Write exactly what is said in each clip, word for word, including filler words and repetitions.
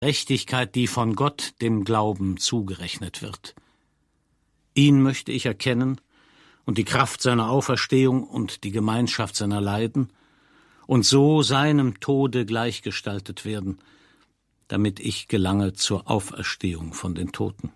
Gerechtigkeit, die von Gott dem Glauben zugerechnet wird. Ihn möchte ich erkennen und die Kraft seiner Auferstehung und die Gemeinschaft seiner Leiden und so seinem Tode gleichgestaltet werden, damit ich gelange zur Auferstehung von den Toten.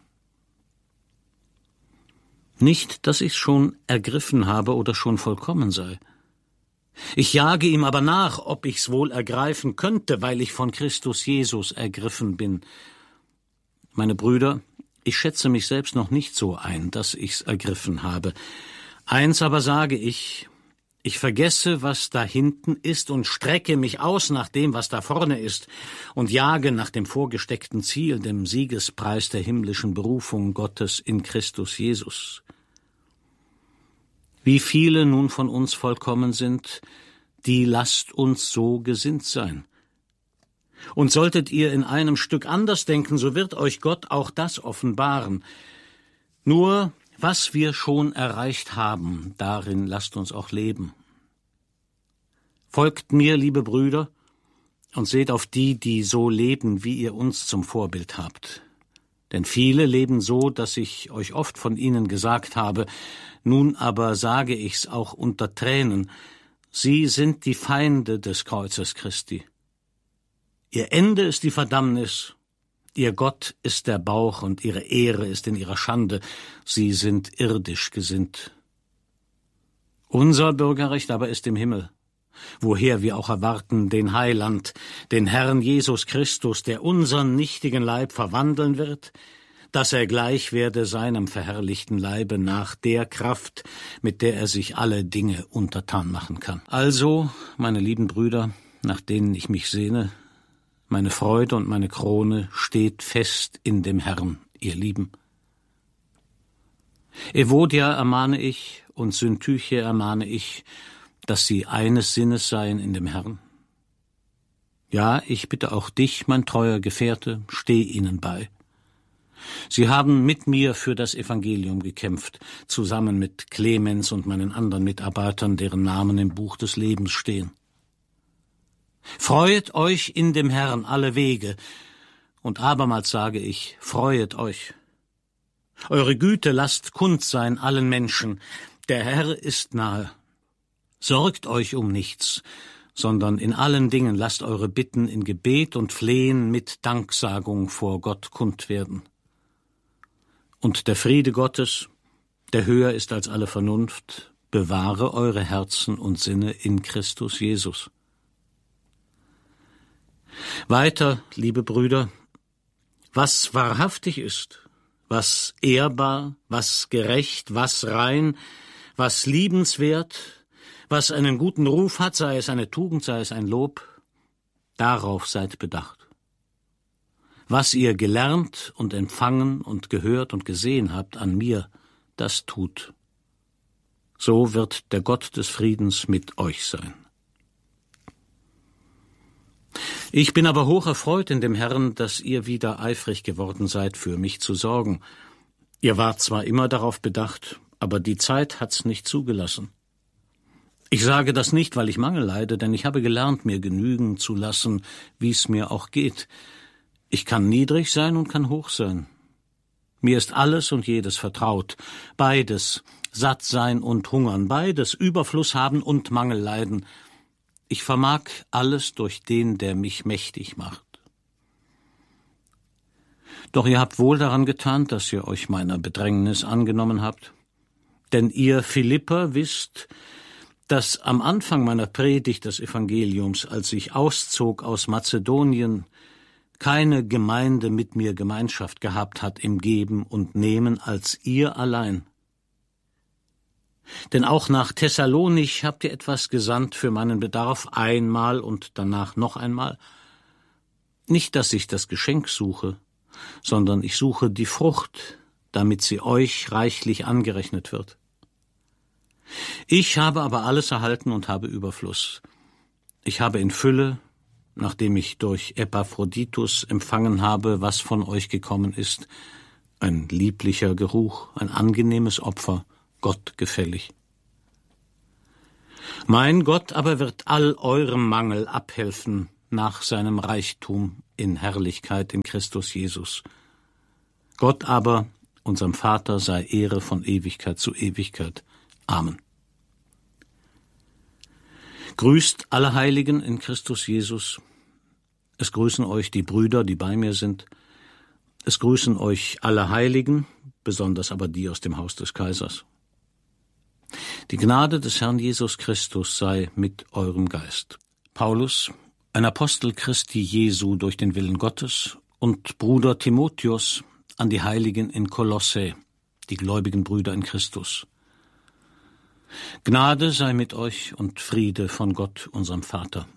Nicht, dass ich's schon ergriffen habe oder schon vollkommen sei. Ich jage ihm aber nach, ob ich's wohl ergreifen könnte, weil ich von Christus Jesus ergriffen bin. Meine Brüder, ich schätze mich selbst noch nicht so ein, dass ich's ergriffen habe. Eins aber sage ich, ich vergesse, was da hinten ist und strecke mich aus nach dem, was da vorne ist und jage nach dem vorgesteckten Ziel, dem Siegespreis der himmlischen Berufung Gottes in Christus Jesus. Wie viele nun von uns vollkommen sind, die lasst uns so gesinnt sein. Und solltet ihr in einem Stück anders denken, so wird euch Gott auch das offenbaren. Nur, was wir schon erreicht haben, darin lasst uns auch leben. Folgt mir, liebe Brüder, und seht auf die, die so leben, wie ihr uns zum Vorbild habt. Denn viele leben so, dass ich euch oft von ihnen gesagt habe, nun aber sage ich's auch unter Tränen, sie sind die Feinde des Kreuzes Christi. Ihr Ende ist die Verdammnis, ihr Gott ist der Bauch und ihre Ehre ist in ihrer Schande, sie sind irdisch gesinnt. Unser Bürgerrecht aber ist im Himmel, woher wir auch erwarten den Heiland, den Herrn Jesus Christus, der unseren nichtigen Leib verwandeln wird, dass er gleich werde seinem verherrlichten Leibe nach der Kraft, mit der er sich alle Dinge untertan machen kann. Also, meine lieben Brüder, nach denen ich mich sehne, meine Freude und meine Krone steht fest in dem Herrn, ihr Lieben. Evodia ermahne ich und Syntyche ermahne ich, dass sie eines Sinnes seien in dem Herrn. Ja, ich bitte auch dich, mein treuer Gefährte, steh ihnen bei. Sie haben mit mir für das Evangelium gekämpft, zusammen mit Clemens und meinen anderen Mitarbeitern, deren Namen im Buch des Lebens stehen. Freuet euch in dem Herrn alle Wege, und abermals sage ich, freuet euch. Eure Güte lasst kund sein allen Menschen, der Herr ist nahe. Sorgt euch um nichts, sondern in allen Dingen lasst eure Bitten in Gebet und Flehen mit Danksagung vor Gott kund werden. Und der Friede Gottes, der höher ist als alle Vernunft, bewahre eure Herzen und Sinne in Christus Jesus. Weiter, liebe Brüder, was wahrhaftig ist, was ehrbar, was gerecht, was rein, was liebenswert, was einen guten Ruf hat, sei es eine Tugend, sei es ein Lob, darauf seid bedacht. Was ihr gelernt und empfangen und gehört und gesehen habt an mir, das tut. So wird der Gott des Friedens mit euch sein. Ich bin aber hoch erfreut in dem Herrn, dass ihr wieder eifrig geworden seid, für mich zu sorgen. Ihr wart zwar immer darauf bedacht, aber die Zeit hat's nicht zugelassen. Ich sage das nicht, weil ich Mangel leide, denn ich habe gelernt, mir genügen zu lassen, wie es mir auch geht. Ich kann niedrig sein und kann hoch sein. Mir ist alles und jedes vertraut, beides, satt sein und hungern, beides, Überfluss haben und Mangel leiden. Ich vermag alles durch den, der mich mächtig macht. Doch ihr habt wohl daran getan, dass ihr euch meiner Bedrängnis angenommen habt. Denn ihr Philipper wisst, dass am Anfang meiner Predigt des Evangeliums, als ich auszog aus Mazedonien, keine Gemeinde mit mir Gemeinschaft gehabt hat im Geben und Nehmen als ihr allein. Denn auch nach Thessalonich habt ihr etwas gesandt für meinen Bedarf, einmal und danach noch einmal. Nicht, dass ich das Geschenk suche, sondern ich suche die Frucht, damit sie euch reichlich angerechnet wird. Ich habe aber alles erhalten und habe Überfluss. Ich habe in Fülle, nachdem ich durch Epaphroditus empfangen habe, was von euch gekommen ist, ein lieblicher Geruch, ein angenehmes Opfer, Gott gefällig. Mein Gott aber wird all eurem Mangel abhelfen nach seinem Reichtum in Herrlichkeit in Christus Jesus. Gott aber, unserem Vater, sei Ehre von Ewigkeit zu Ewigkeit. Amen. Grüßt alle Heiligen in Christus Jesus. Es grüßen euch die Brüder, die bei mir sind. Es grüßen euch alle Heiligen, besonders aber die aus dem Haus des Kaisers. Die Gnade des Herrn Jesus Christus sei mit eurem Geist. Paulus, ein Apostel Christi Jesu durch den Willen Gottes, und Bruder Timotheus an die Heiligen in Kolosse, die gläubigen Brüder in Christus. Gnade sei mit euch und Friede von Gott, unserem Vater.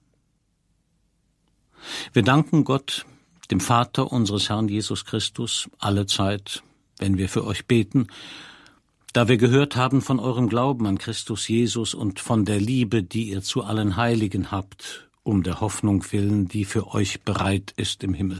Wir danken Gott, dem Vater unseres Herrn Jesus Christus, alle Zeit, wenn wir für euch beten, da wir gehört haben von eurem Glauben an Christus Jesus und von der Liebe, die ihr zu allen Heiligen habt, um der Hoffnung willen, die für euch bereit ist im Himmel.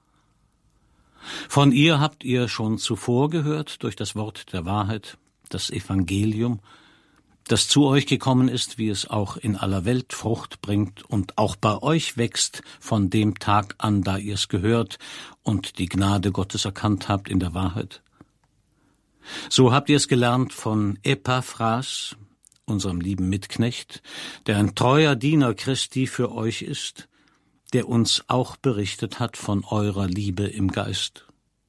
Von ihr habt ihr schon zuvor gehört durch das Wort der Wahrheit, das Evangelium, das zu euch gekommen ist, wie es auch in aller Welt Frucht bringt und auch bei euch wächst von dem Tag an, da ihr es gehört und die Gnade Gottes erkannt habt in der Wahrheit. So habt ihr es gelernt von Epaphras, unserem lieben Mitknecht, der ein treuer Diener Christi für euch ist, der uns auch berichtet hat von eurer Liebe im Geist.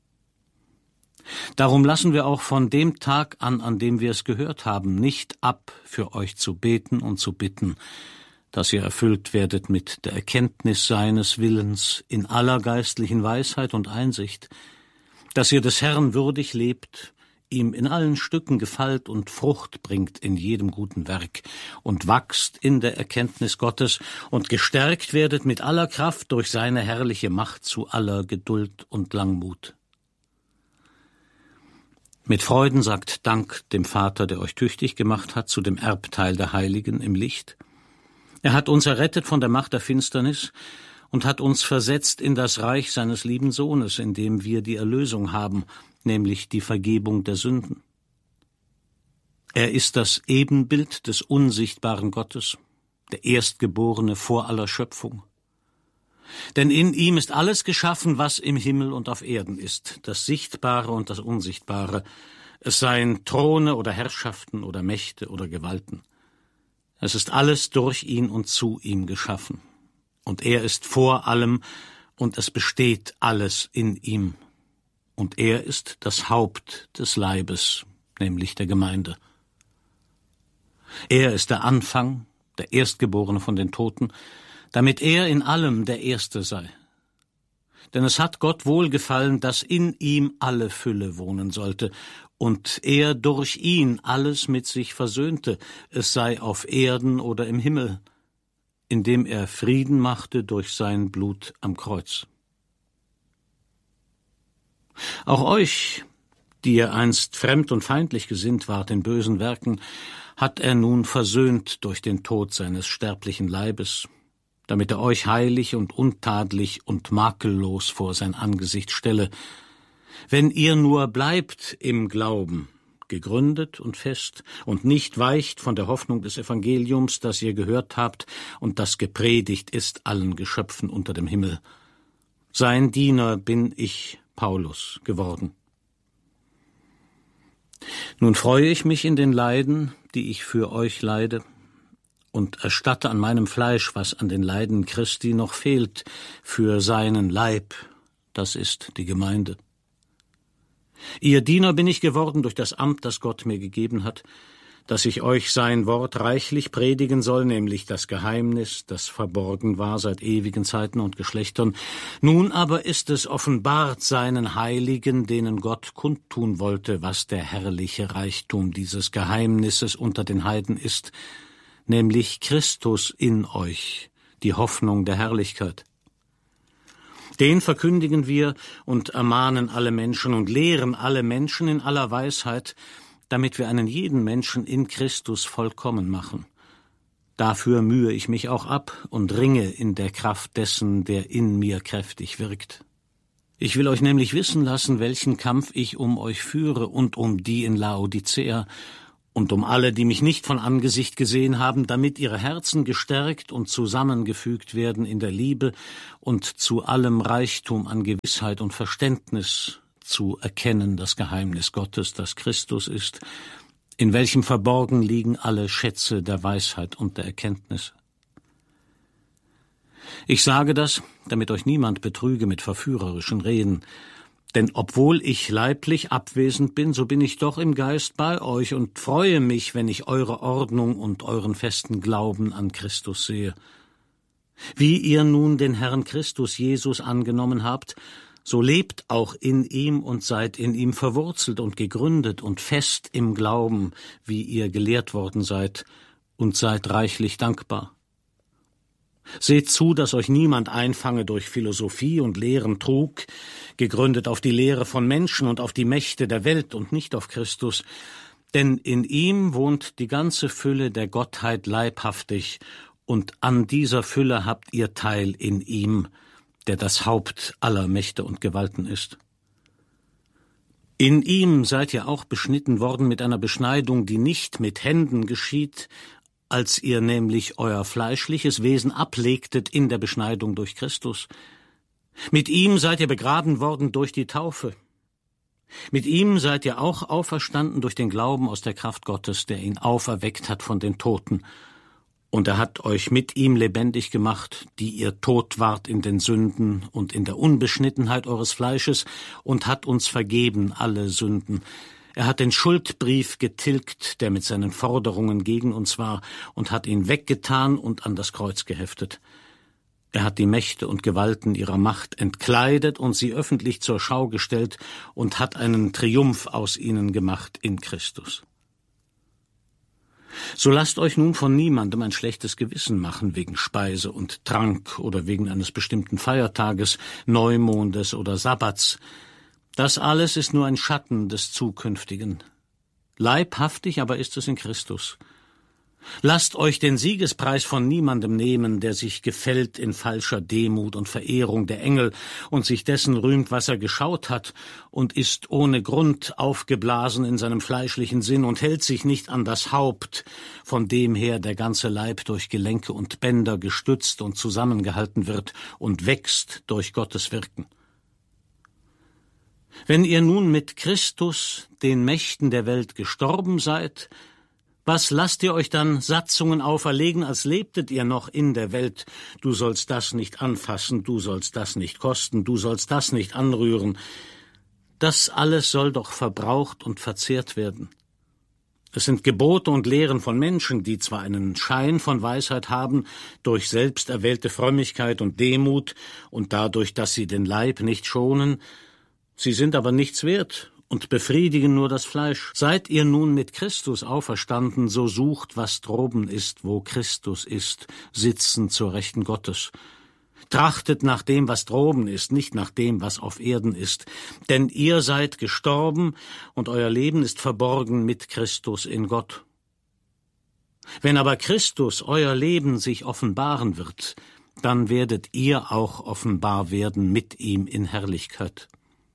Darum lassen wir auch von dem Tag an, an dem wir es gehört haben, nicht ab, für euch zu beten und zu bitten, dass ihr erfüllt werdet mit der Erkenntnis seines Willens in aller geistlichen Weisheit und Einsicht, dass ihr des Herrn würdig lebt, ihm in allen Stücken gefallt und Frucht bringt in jedem guten Werk und wachst in der Erkenntnis Gottes und gestärkt werdet mit aller Kraft durch seine herrliche Macht zu aller Geduld und Langmut. Mit Freuden sagt Dank dem Vater, der euch tüchtig gemacht hat zu dem Erbteil der Heiligen im Licht. Er hat uns errettet von der Macht der Finsternis und hat uns versetzt in das Reich seines lieben Sohnes, in dem wir die Erlösung haben, nämlich die Vergebung der Sünden. Er ist das Ebenbild des unsichtbaren Gottes, der Erstgeborene vor aller Schöpfung. Denn in ihm ist alles geschaffen, was im Himmel und auf Erden ist, das Sichtbare und das Unsichtbare, es seien Throne oder Herrschaften oder Mächte oder Gewalten. Es ist alles durch ihn und zu ihm geschaffen. Und er ist vor allem, und es besteht alles in ihm. Und er ist das Haupt des Leibes, nämlich der Gemeinde. Er ist der Anfang, der Erstgeborene von den Toten, damit er in allem der Erste sei. Denn es hat Gott wohlgefallen, dass in ihm alle Fülle wohnen sollte, und er durch ihn alles mit sich versöhnte, es sei auf Erden oder im Himmel, indem er Frieden machte durch sein Blut am Kreuz. Auch euch, die ihr einst fremd und feindlich gesinnt wart in bösen Werken, hat er nun versöhnt durch den Tod seines sterblichen Leibes, damit er euch heilig und untadelig und makellos vor sein Angesicht stelle, wenn ihr nur bleibt im Glauben, gegründet und fest, und nicht weicht von der Hoffnung des Evangeliums, das ihr gehört habt und das gepredigt ist allen Geschöpfen unter dem Himmel. Sein Diener bin ich, Paulus, geworden. Nun freue ich mich in den Leiden, die ich für euch leide, und erstatte an meinem Fleisch, was an den Leiden Christi noch fehlt, für seinen Leib, das ist die Gemeinde. Ihr Diener bin ich geworden durch das Amt, das Gott mir gegeben hat, dass ich euch sein Wort reichlich predigen soll, nämlich das Geheimnis, das verborgen war seit ewigen Zeiten und Geschlechtern. Nun aber ist es offenbart seinen Heiligen, denen Gott kundtun wollte, was der herrliche Reichtum dieses Geheimnisses unter den Heiden ist, nämlich Christus in euch, die Hoffnung der Herrlichkeit. Den verkündigen wir und ermahnen alle Menschen und lehren alle Menschen in aller Weisheit, damit wir einen jeden Menschen in Christus vollkommen machen. Dafür mühe ich mich auch ab und ringe in der Kraft dessen, der in mir kräftig wirkt. Ich will euch nämlich wissen lassen, welchen Kampf ich um euch führe und um die in Laodicea, und um alle, die mich nicht von Angesicht gesehen haben, damit ihre Herzen gestärkt und zusammengefügt werden in der Liebe und zu allem Reichtum an Gewissheit und Verständnis zu erkennen das Geheimnis Gottes, das Christus ist, in welchem verborgen liegen alle Schätze der Weisheit und der Erkenntnis. Ich sage das, damit euch niemand betrüge mit verführerischen Reden, denn obwohl ich leiblich abwesend bin, so bin ich doch im Geist bei euch und freue mich, wenn ich eure Ordnung und euren festen Glauben an Christus sehe. Wie ihr nun den Herrn Christus Jesus angenommen habt, so lebt auch in ihm und seid in ihm verwurzelt und gegründet und fest im Glauben, wie ihr gelehrt worden seid, und seid reichlich dankbar. Seht zu, dass euch niemand einfange durch Philosophie und leeren Trug, gegründet auf die Lehre von Menschen und auf die Mächte der Welt und nicht auf Christus, denn in ihm wohnt die ganze Fülle der Gottheit leibhaftig, und an dieser Fülle habt ihr Teil in ihm, der das Haupt aller Mächte und Gewalten ist. In ihm seid ihr auch beschnitten worden mit einer Beschneidung, die nicht mit Händen geschieht, als ihr nämlich euer fleischliches Wesen ablegtet in der Beschneidung durch Christus. Mit ihm seid ihr begraben worden durch die Taufe. Mit ihm seid ihr auch auferstanden durch den Glauben aus der Kraft Gottes, der ihn auferweckt hat von den Toten. Und er hat euch mit ihm lebendig gemacht, die ihr tot wart in den Sünden und in der Unbeschnittenheit eures Fleisches, und hat uns vergeben alle Sünden. Er hat den Schuldbrief getilgt, der mit seinen Forderungen gegen uns war, und hat ihn weggetan und an das Kreuz geheftet. Er hat die Mächte und Gewalten ihrer Macht entkleidet und sie öffentlich zur Schau gestellt und hat einen Triumph aus ihnen gemacht in Christus. So lasst euch nun von niemandem ein schlechtes Gewissen machen wegen Speise und Trank oder wegen eines bestimmten Feiertages, Neumondes oder Sabbats. Das alles ist nur ein Schatten des Zukünftigen. Leibhaftig aber ist es in Christus. Lasst euch den Siegespreis von niemandem nehmen, der sich gefällt in falscher Demut und Verehrung der Engel und sich dessen rühmt, was er geschaut hat, und ist ohne Grund aufgeblasen in seinem fleischlichen Sinn und hält sich nicht an das Haupt, von dem her der ganze Leib durch Gelenke und Bänder gestützt und zusammengehalten wird und wächst durch Gottes Wirken. Wenn ihr nun mit Christus den Mächten der Welt gestorben seid, was lasst ihr euch dann Satzungen auferlegen, als lebtet ihr noch in der Welt? Du sollst das nicht anfassen, du sollst das nicht kosten, du sollst das nicht anrühren. Das alles soll doch verbraucht und verzehrt werden. Es sind Gebote und Lehren von Menschen, die zwar einen Schein von Weisheit haben, durch selbst erwählte Frömmigkeit und Demut und dadurch, dass sie den Leib nicht schonen, sie sind aber nichts wert und befriedigen nur das Fleisch. Seid ihr nun mit Christus auferstanden, so sucht, was droben ist, wo Christus ist, sitzen zur Rechten Gottes. Trachtet nach dem, was droben ist, nicht nach dem, was auf Erden ist. Denn ihr seid gestorben und euer Leben ist verborgen mit Christus in Gott. Wenn aber Christus, euer Leben, sich offenbaren wird, dann werdet ihr auch offenbar werden mit ihm in Herrlichkeit.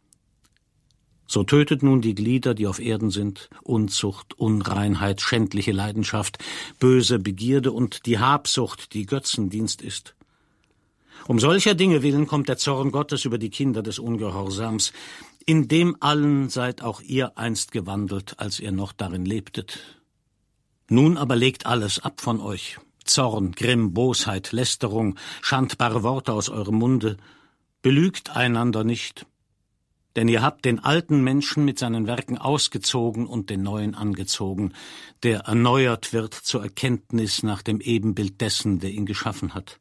So tötet nun die Glieder, die auf Erden sind, Unzucht, Unreinheit, schändliche Leidenschaft, böse Begierde und die Habsucht, die Götzendienst ist. Um solcher Dinge willen kommt der Zorn Gottes über die Kinder des Ungehorsams. In dem allen seid auch ihr einst gewandelt, als ihr noch darin lebtet. Nun aber legt alles ab von euch: Zorn, Grimm, Bosheit, Lästerung, schandbare Worte aus eurem Munde. Belügt einander nicht. Denn ihr habt den alten Menschen mit seinen Werken ausgezogen und den neuen angezogen, der erneuert wird zur Erkenntnis nach dem Ebenbild dessen, der ihn geschaffen hat.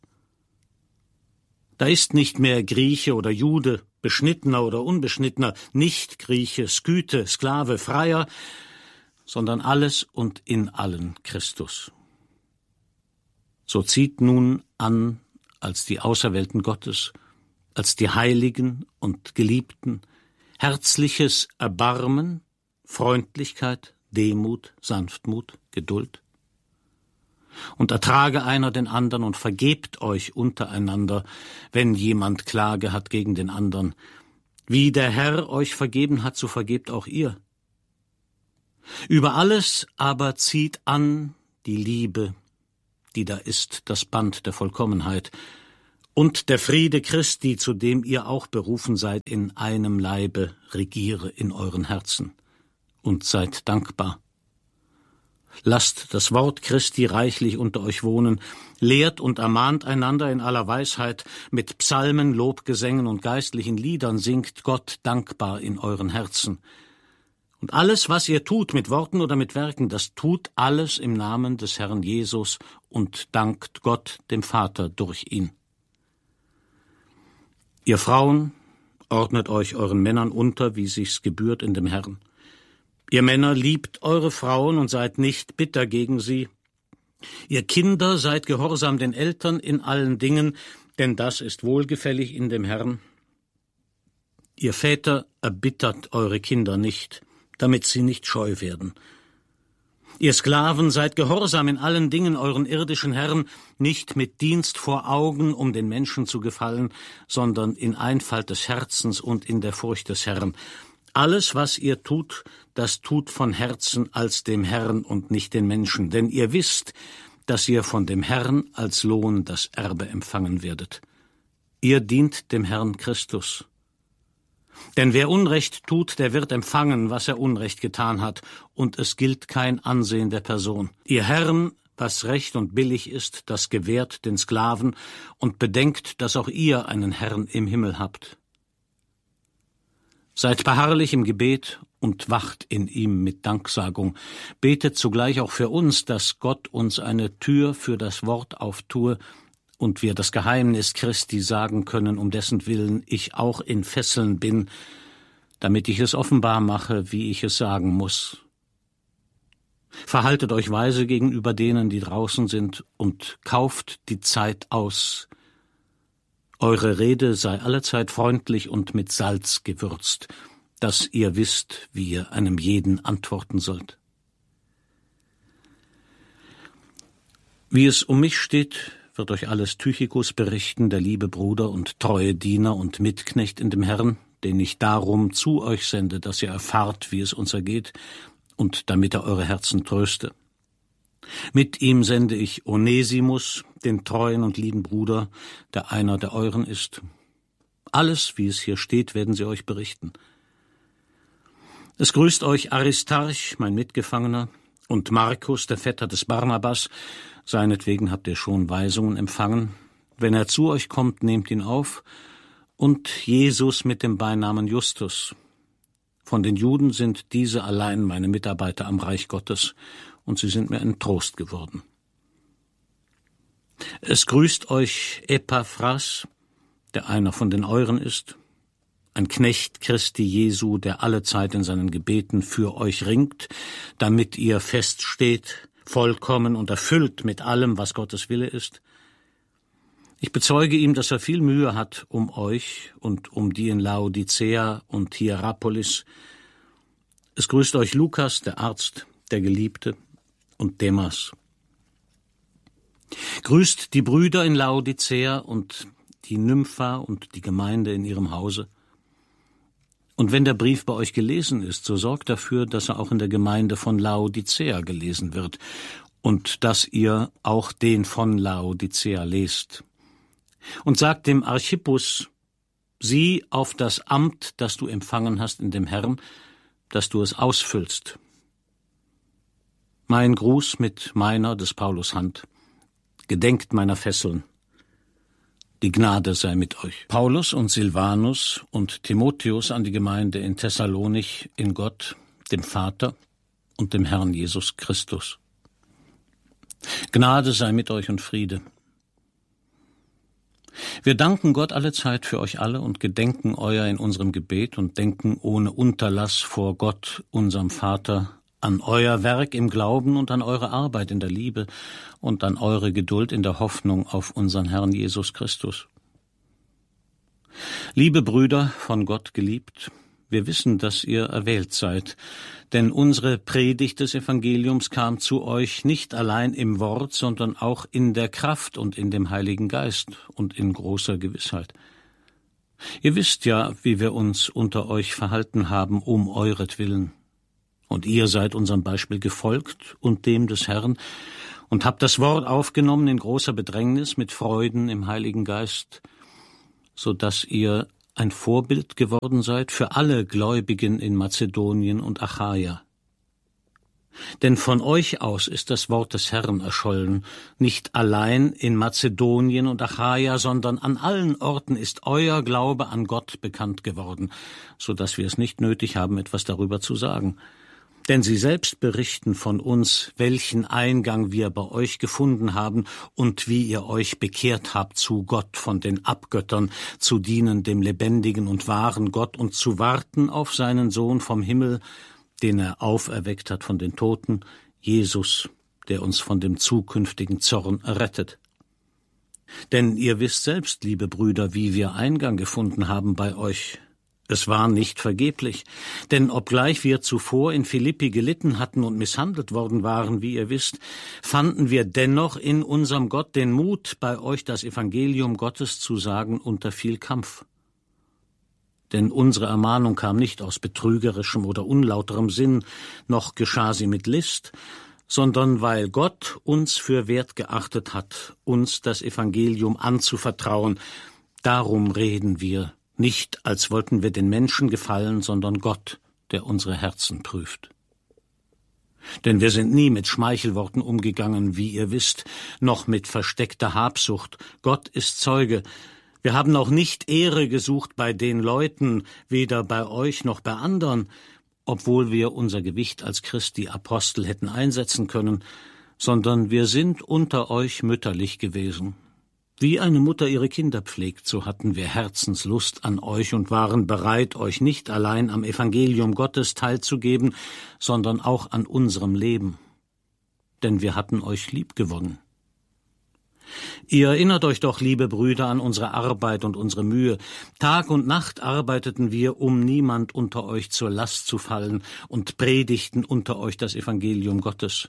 Da ist nicht mehr Grieche oder Jude, Beschnittener oder Unbeschnittener, Nicht-Grieche, Sküte, Sklave, Freier, sondern alles und in allen Christus. So zieht nun an als die Auserwählten Gottes, als die Heiligen und Geliebten, herzliches Erbarmen, Freundlichkeit, Demut, Sanftmut, Geduld. Und ertrage einer den anderen und vergebt euch untereinander, wenn jemand Klage hat gegen den anderen. Wie der Herr euch vergeben hat, so vergebt auch ihr. Über alles aber zieht an die Liebe, die da ist, das Band der Vollkommenheit, und der Friede Christi, zu dem ihr auch berufen seid, in einem Leibe, regiere in euren Herzen und seid dankbar. Lasst das Wort Christi reichlich unter euch wohnen, lehrt und ermahnt einander in aller Weisheit, mit Psalmen, Lobgesängen und geistlichen Liedern singt Gott dankbar in euren Herzen. Und alles, was ihr tut, mit Worten oder mit Werken, das tut alles im Namen des Herrn Jesus und dankt Gott, dem Vater, durch ihn. Ihr Frauen, ordnet euch euren Männern unter, wie sich's gebührt in dem Herrn. Ihr Männer, liebt eure Frauen und seid nicht bitter gegen sie. Ihr Kinder, seid gehorsam den Eltern in allen Dingen, denn das ist wohlgefällig in dem Herrn. Ihr Väter, erbittert eure Kinder nicht, damit sie nicht scheu werden. Ihr Sklaven, seid gehorsam in allen Dingen euren irdischen Herren, nicht mit Dienst vor Augen, um den Menschen zu gefallen, sondern in Einfalt des Herzens und in der Furcht des Herrn. Alles, was ihr tut, das tut von Herzen als dem Herrn und nicht den Menschen, denn ihr wisst, dass ihr von dem Herrn als Lohn das Erbe empfangen werdet. Ihr dient dem Herrn Christus. Denn wer Unrecht tut, der wird empfangen, was er Unrecht getan hat, und es gilt kein Ansehen der Person. Ihr Herren, was recht und billig ist, das gewährt den Sklaven, und bedenkt, dass auch ihr einen Herrn im Himmel habt. Seid beharrlich im Gebet und wacht in ihm mit Danksagung. Betet zugleich auch für uns, dass Gott uns eine Tür für das Wort auftue und wir das Geheimnis Christi sagen können, um dessen Willen ich auch in Fesseln bin, damit ich es offenbar mache, wie ich es sagen muss. Verhaltet euch weise gegenüber denen, die draußen sind, und kauft die Zeit aus. Eure Rede sei allezeit freundlich und mit Salz gewürzt, dass ihr wisst, wie ihr einem jeden antworten sollt. Wie es um mich steht, wird euch alles Tychicus berichten, der liebe Bruder und treue Diener und Mitknecht in dem Herrn, den ich darum zu euch sende, dass ihr erfahrt, wie es uns ergeht, und damit er eure Herzen tröste. Mit ihm sende ich Onesimus, den treuen und lieben Bruder, der einer der euren ist. Alles, wie es hier steht, werden sie euch berichten. Es grüßt euch Aristarch, mein Mitgefangener, und Markus, der Vetter des Barnabas. Seinetwegen habt ihr schon Weisungen empfangen. Wenn er zu euch kommt, nehmt ihn auf. Und Jesus mit dem Beinamen Justus. Von den Juden sind diese allein meine Mitarbeiter am Reich Gottes, und sie sind mir ein Trost geworden. Es grüßt euch Epaphras, der einer von den euren ist, ein Knecht Christi Jesu, der allezeit in seinen Gebeten für euch ringt, damit ihr feststeht, vollkommen und erfüllt mit allem, was Gottes Wille ist. Ich bezeuge ihm, dass er viel Mühe hat um euch und um die in Laodicea und Hierapolis. Es grüßt euch Lukas, der Arzt, der Geliebte, und Demas. Grüßt die Brüder in Laodicea und die Nympha und die Gemeinde in ihrem Hause. Und wenn der Brief bei euch gelesen ist, so sorgt dafür, dass er auch in der Gemeinde von Laodicea gelesen wird und dass ihr auch den von Laodicea lest. Und sagt dem Archippus, sieh auf das Amt, das du empfangen hast in dem Herrn, dass du es ausfüllst. Mein Gruß mit meiner des Paulus Hand. Gedenkt meiner Fesseln. Die Gnade sei mit euch. Paulus und Silvanus und Timotheus an die Gemeinde in Thessalonich in Gott, dem Vater und dem Herrn Jesus Christus. Gnade sei mit euch und Friede. Wir danken Gott allezeit für euch alle und gedenken euer in unserem Gebet und denken ohne Unterlass vor Gott, unserem Vater, an euer Werk im Glauben und an eure Arbeit in der Liebe und an eure Geduld in der Hoffnung auf unseren Herrn Jesus Christus. Liebe Brüder, von Gott geliebt, wir wissen, dass ihr erwählt seid, denn unsere Predigt des Evangeliums kam zu euch nicht allein im Wort, sondern auch in der Kraft und in dem Heiligen Geist und in großer Gewissheit. Ihr wisst ja, wie wir uns unter euch verhalten haben, um euretwillen. Und ihr seid unserem Beispiel gefolgt und dem des Herrn und habt das Wort aufgenommen in großer Bedrängnis mit Freuden im Heiligen Geist, so dass ihr ein Vorbild geworden seid für alle Gläubigen in Mazedonien und Achaia. Denn von euch aus ist das Wort des Herrn erschollen, nicht allein in Mazedonien und Achaia, sondern an allen Orten ist euer Glaube an Gott bekannt geworden, so dass wir es nicht nötig haben, etwas darüber zu sagen. Denn sie selbst berichten von uns, welchen Eingang wir bei euch gefunden haben und wie ihr euch bekehrt habt zu Gott von den Abgöttern, zu dienen dem lebendigen und wahren Gott und zu warten auf seinen Sohn vom Himmel, den er auferweckt hat von den Toten, Jesus, der uns von dem zukünftigen Zorn errettet. Denn ihr wisst selbst, liebe Brüder, wie wir Eingang gefunden haben bei euch. Es war nicht vergeblich, denn obgleich wir zuvor in Philippi gelitten hatten und misshandelt worden waren, wie ihr wisst, fanden wir dennoch in unserem Gott den Mut, bei euch das Evangelium Gottes zu sagen unter viel Kampf. Denn unsere Ermahnung kam nicht aus betrügerischem oder unlauterem Sinn, noch geschah sie mit List, sondern weil Gott uns für wert geachtet hat, uns das Evangelium anzuvertrauen. Darum reden wir, nicht als wollten wir den Menschen gefallen, sondern Gott, der unsere Herzen prüft. Denn wir sind nie mit Schmeichelworten umgegangen, wie ihr wisst, noch mit versteckter Habsucht. Gott ist Zeuge. Wir haben auch nicht Ehre gesucht bei den Leuten, weder bei euch noch bei anderen, obwohl wir unser Gewicht als Christi Apostel hätten einsetzen können, sondern wir sind unter euch mütterlich gewesen. Wie eine Mutter ihre Kinder pflegt, so hatten wir Herzenslust an euch und waren bereit, euch nicht allein am Evangelium Gottes teilzugeben, sondern auch an unserem Leben. Denn wir hatten euch liebgewonnen. Ihr erinnert euch doch, liebe Brüder, an unsere Arbeit und unsere Mühe. Tag und Nacht arbeiteten wir, um niemand unter euch zur Last zu fallen, und predigten unter euch das Evangelium Gottes.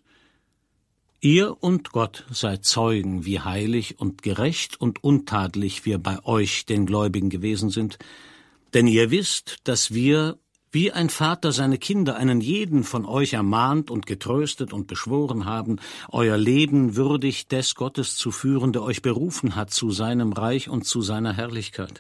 Ihr und Gott seid Zeugen, wie heilig und gerecht und untadelig wir bei euch, den Gläubigen, gewesen sind. Denn ihr wisst, dass wir, wie ein Vater seine Kinder, einen jeden von euch ermahnt und getröstet und beschworen haben, euer Leben würdig des Gottes zu führen, der euch berufen hat zu seinem Reich und zu seiner Herrlichkeit.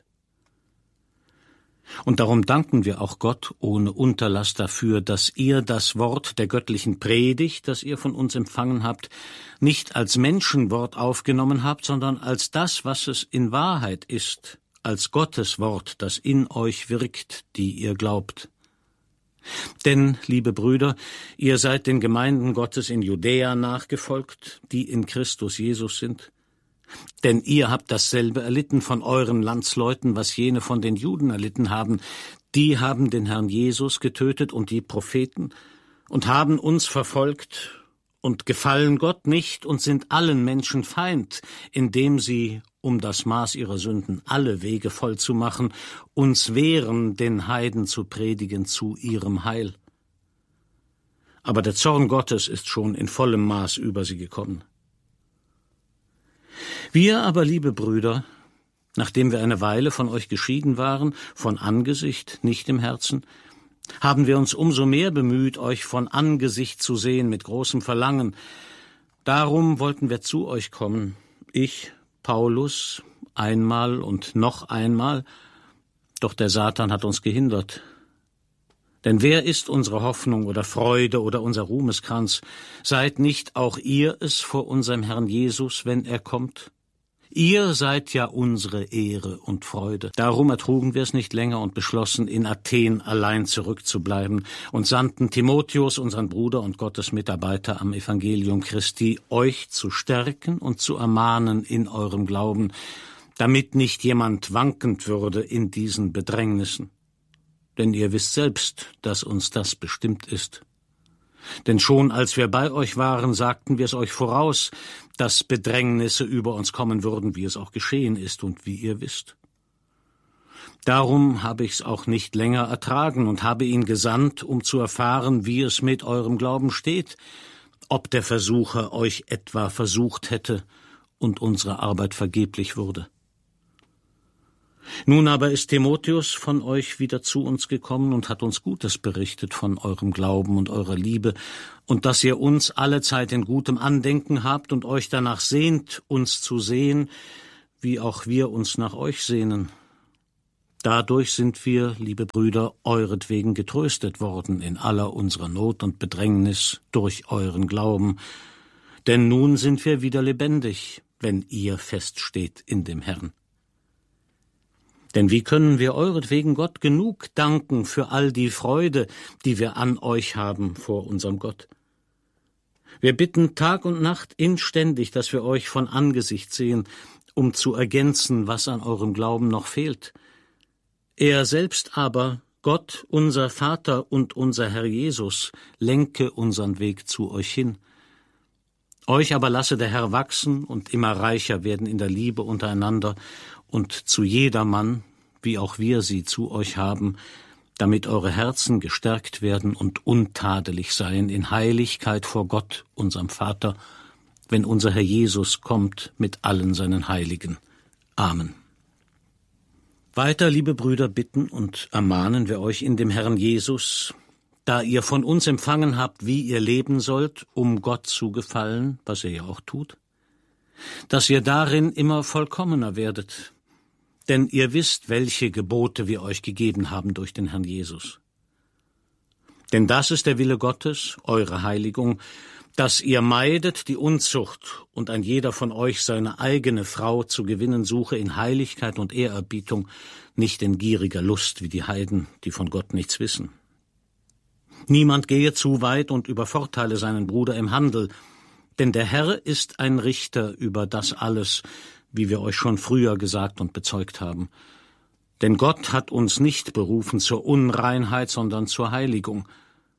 Und darum danken wir auch Gott ohne Unterlass dafür, dass ihr das Wort der göttlichen Predigt, das ihr von uns empfangen habt, nicht als Menschenwort aufgenommen habt, sondern als das, was es in Wahrheit ist, als Gottes Wort, das in euch wirkt, die ihr glaubt. Denn, liebe Brüder, ihr seid den Gemeinden Gottes in Judäa nachgefolgt, die in Christus Jesus sind. Denn ihr habt dasselbe erlitten von euren Landsleuten, was jene von den Juden erlitten haben. Die haben den Herrn Jesus getötet und die Propheten und haben uns verfolgt und gefallen Gott nicht und sind allen Menschen Feind, indem sie, um das Maß ihrer Sünden alle Wege voll zu machen, uns wehren, den Heiden zu predigen zu ihrem Heil. Aber der Zorn Gottes ist schon in vollem Maß über sie gekommen. Wir aber, liebe Brüder, nachdem wir eine Weile von euch geschieden waren, von Angesicht, nicht im Herzen, haben wir uns umso mehr bemüht, euch von Angesicht zu sehen mit großem Verlangen. Darum wollten wir zu euch kommen, ich, Paulus, einmal und noch einmal, doch der Satan hat uns gehindert. Denn wer ist unsere Hoffnung oder Freude oder unser Ruhmeskranz? Seid nicht auch ihr es vor unserem Herrn Jesus, wenn er kommt? Ihr seid ja unsere Ehre und Freude. Darum ertrugen wir es nicht länger und beschlossen, in Athen allein zurückzubleiben und sandten Timotheus, unseren Bruder und Gottes Mitarbeiter am Evangelium Christi, euch zu stärken und zu ermahnen in eurem Glauben, damit nicht jemand wankend würde in diesen Bedrängnissen. Denn ihr wisst selbst, dass uns das bestimmt ist. Denn schon als wir bei euch waren, sagten wir es euch voraus, dass Bedrängnisse über uns kommen würden, wie es auch geschehen ist und wie ihr wisst. Darum habe ich's auch nicht länger ertragen und habe ihn gesandt, um zu erfahren, wie es mit eurem Glauben steht, ob der Versucher euch etwa versucht hätte und unsere Arbeit vergeblich wurde. Nun aber ist Timotheus von euch wieder zu uns gekommen und hat uns Gutes berichtet von eurem Glauben und eurer Liebe und dass ihr uns allezeit in gutem Andenken habt und euch danach sehnt, uns zu sehen, wie auch wir uns nach euch sehnen. Dadurch sind wir, liebe Brüder, euretwegen getröstet worden in aller unserer Not und Bedrängnis durch euren Glauben. Denn nun sind wir wieder lebendig, wenn ihr feststeht in dem Herrn. Denn wie können wir euretwegen Gott genug danken für all die Freude, die wir an euch haben vor unserem Gott? Wir bitten Tag und Nacht inständig, dass wir euch von Angesicht sehen, um zu ergänzen, was an eurem Glauben noch fehlt. Er selbst aber, Gott, unser Vater und unser Herr Jesus, lenke unseren Weg zu euch hin. Euch aber lasse der Herr wachsen und immer reicher werden in der Liebe untereinander und zu jedermann, wie auch wir sie zu euch haben, damit eure Herzen gestärkt werden und untadelig seien in Heiligkeit vor Gott, unserem Vater, wenn unser Herr Jesus kommt mit allen seinen Heiligen. Amen. Weiter, liebe Brüder, bitten und ermahnen wir euch in dem Herrn Jesus, da ihr von uns empfangen habt, wie ihr leben sollt, um Gott zu gefallen, was ihr ja auch tut, dass ihr darin immer vollkommener werdet, denn ihr wisst, welche Gebote wir euch gegeben haben durch den Herrn Jesus. Denn das ist der Wille Gottes, eure Heiligung, dass ihr meidet die Unzucht und ein jeder von euch seine eigene Frau zu gewinnen suche in Heiligkeit und Ehrerbietung, nicht in gieriger Lust wie die Heiden, die von Gott nichts wissen. Niemand gehe zu weit und übervorteile seinen Bruder im Handel, denn der Herr ist ein Richter über das alles, wie wir euch schon früher gesagt und bezeugt haben. Denn Gott hat uns nicht berufen zur Unreinheit, sondern zur Heiligung.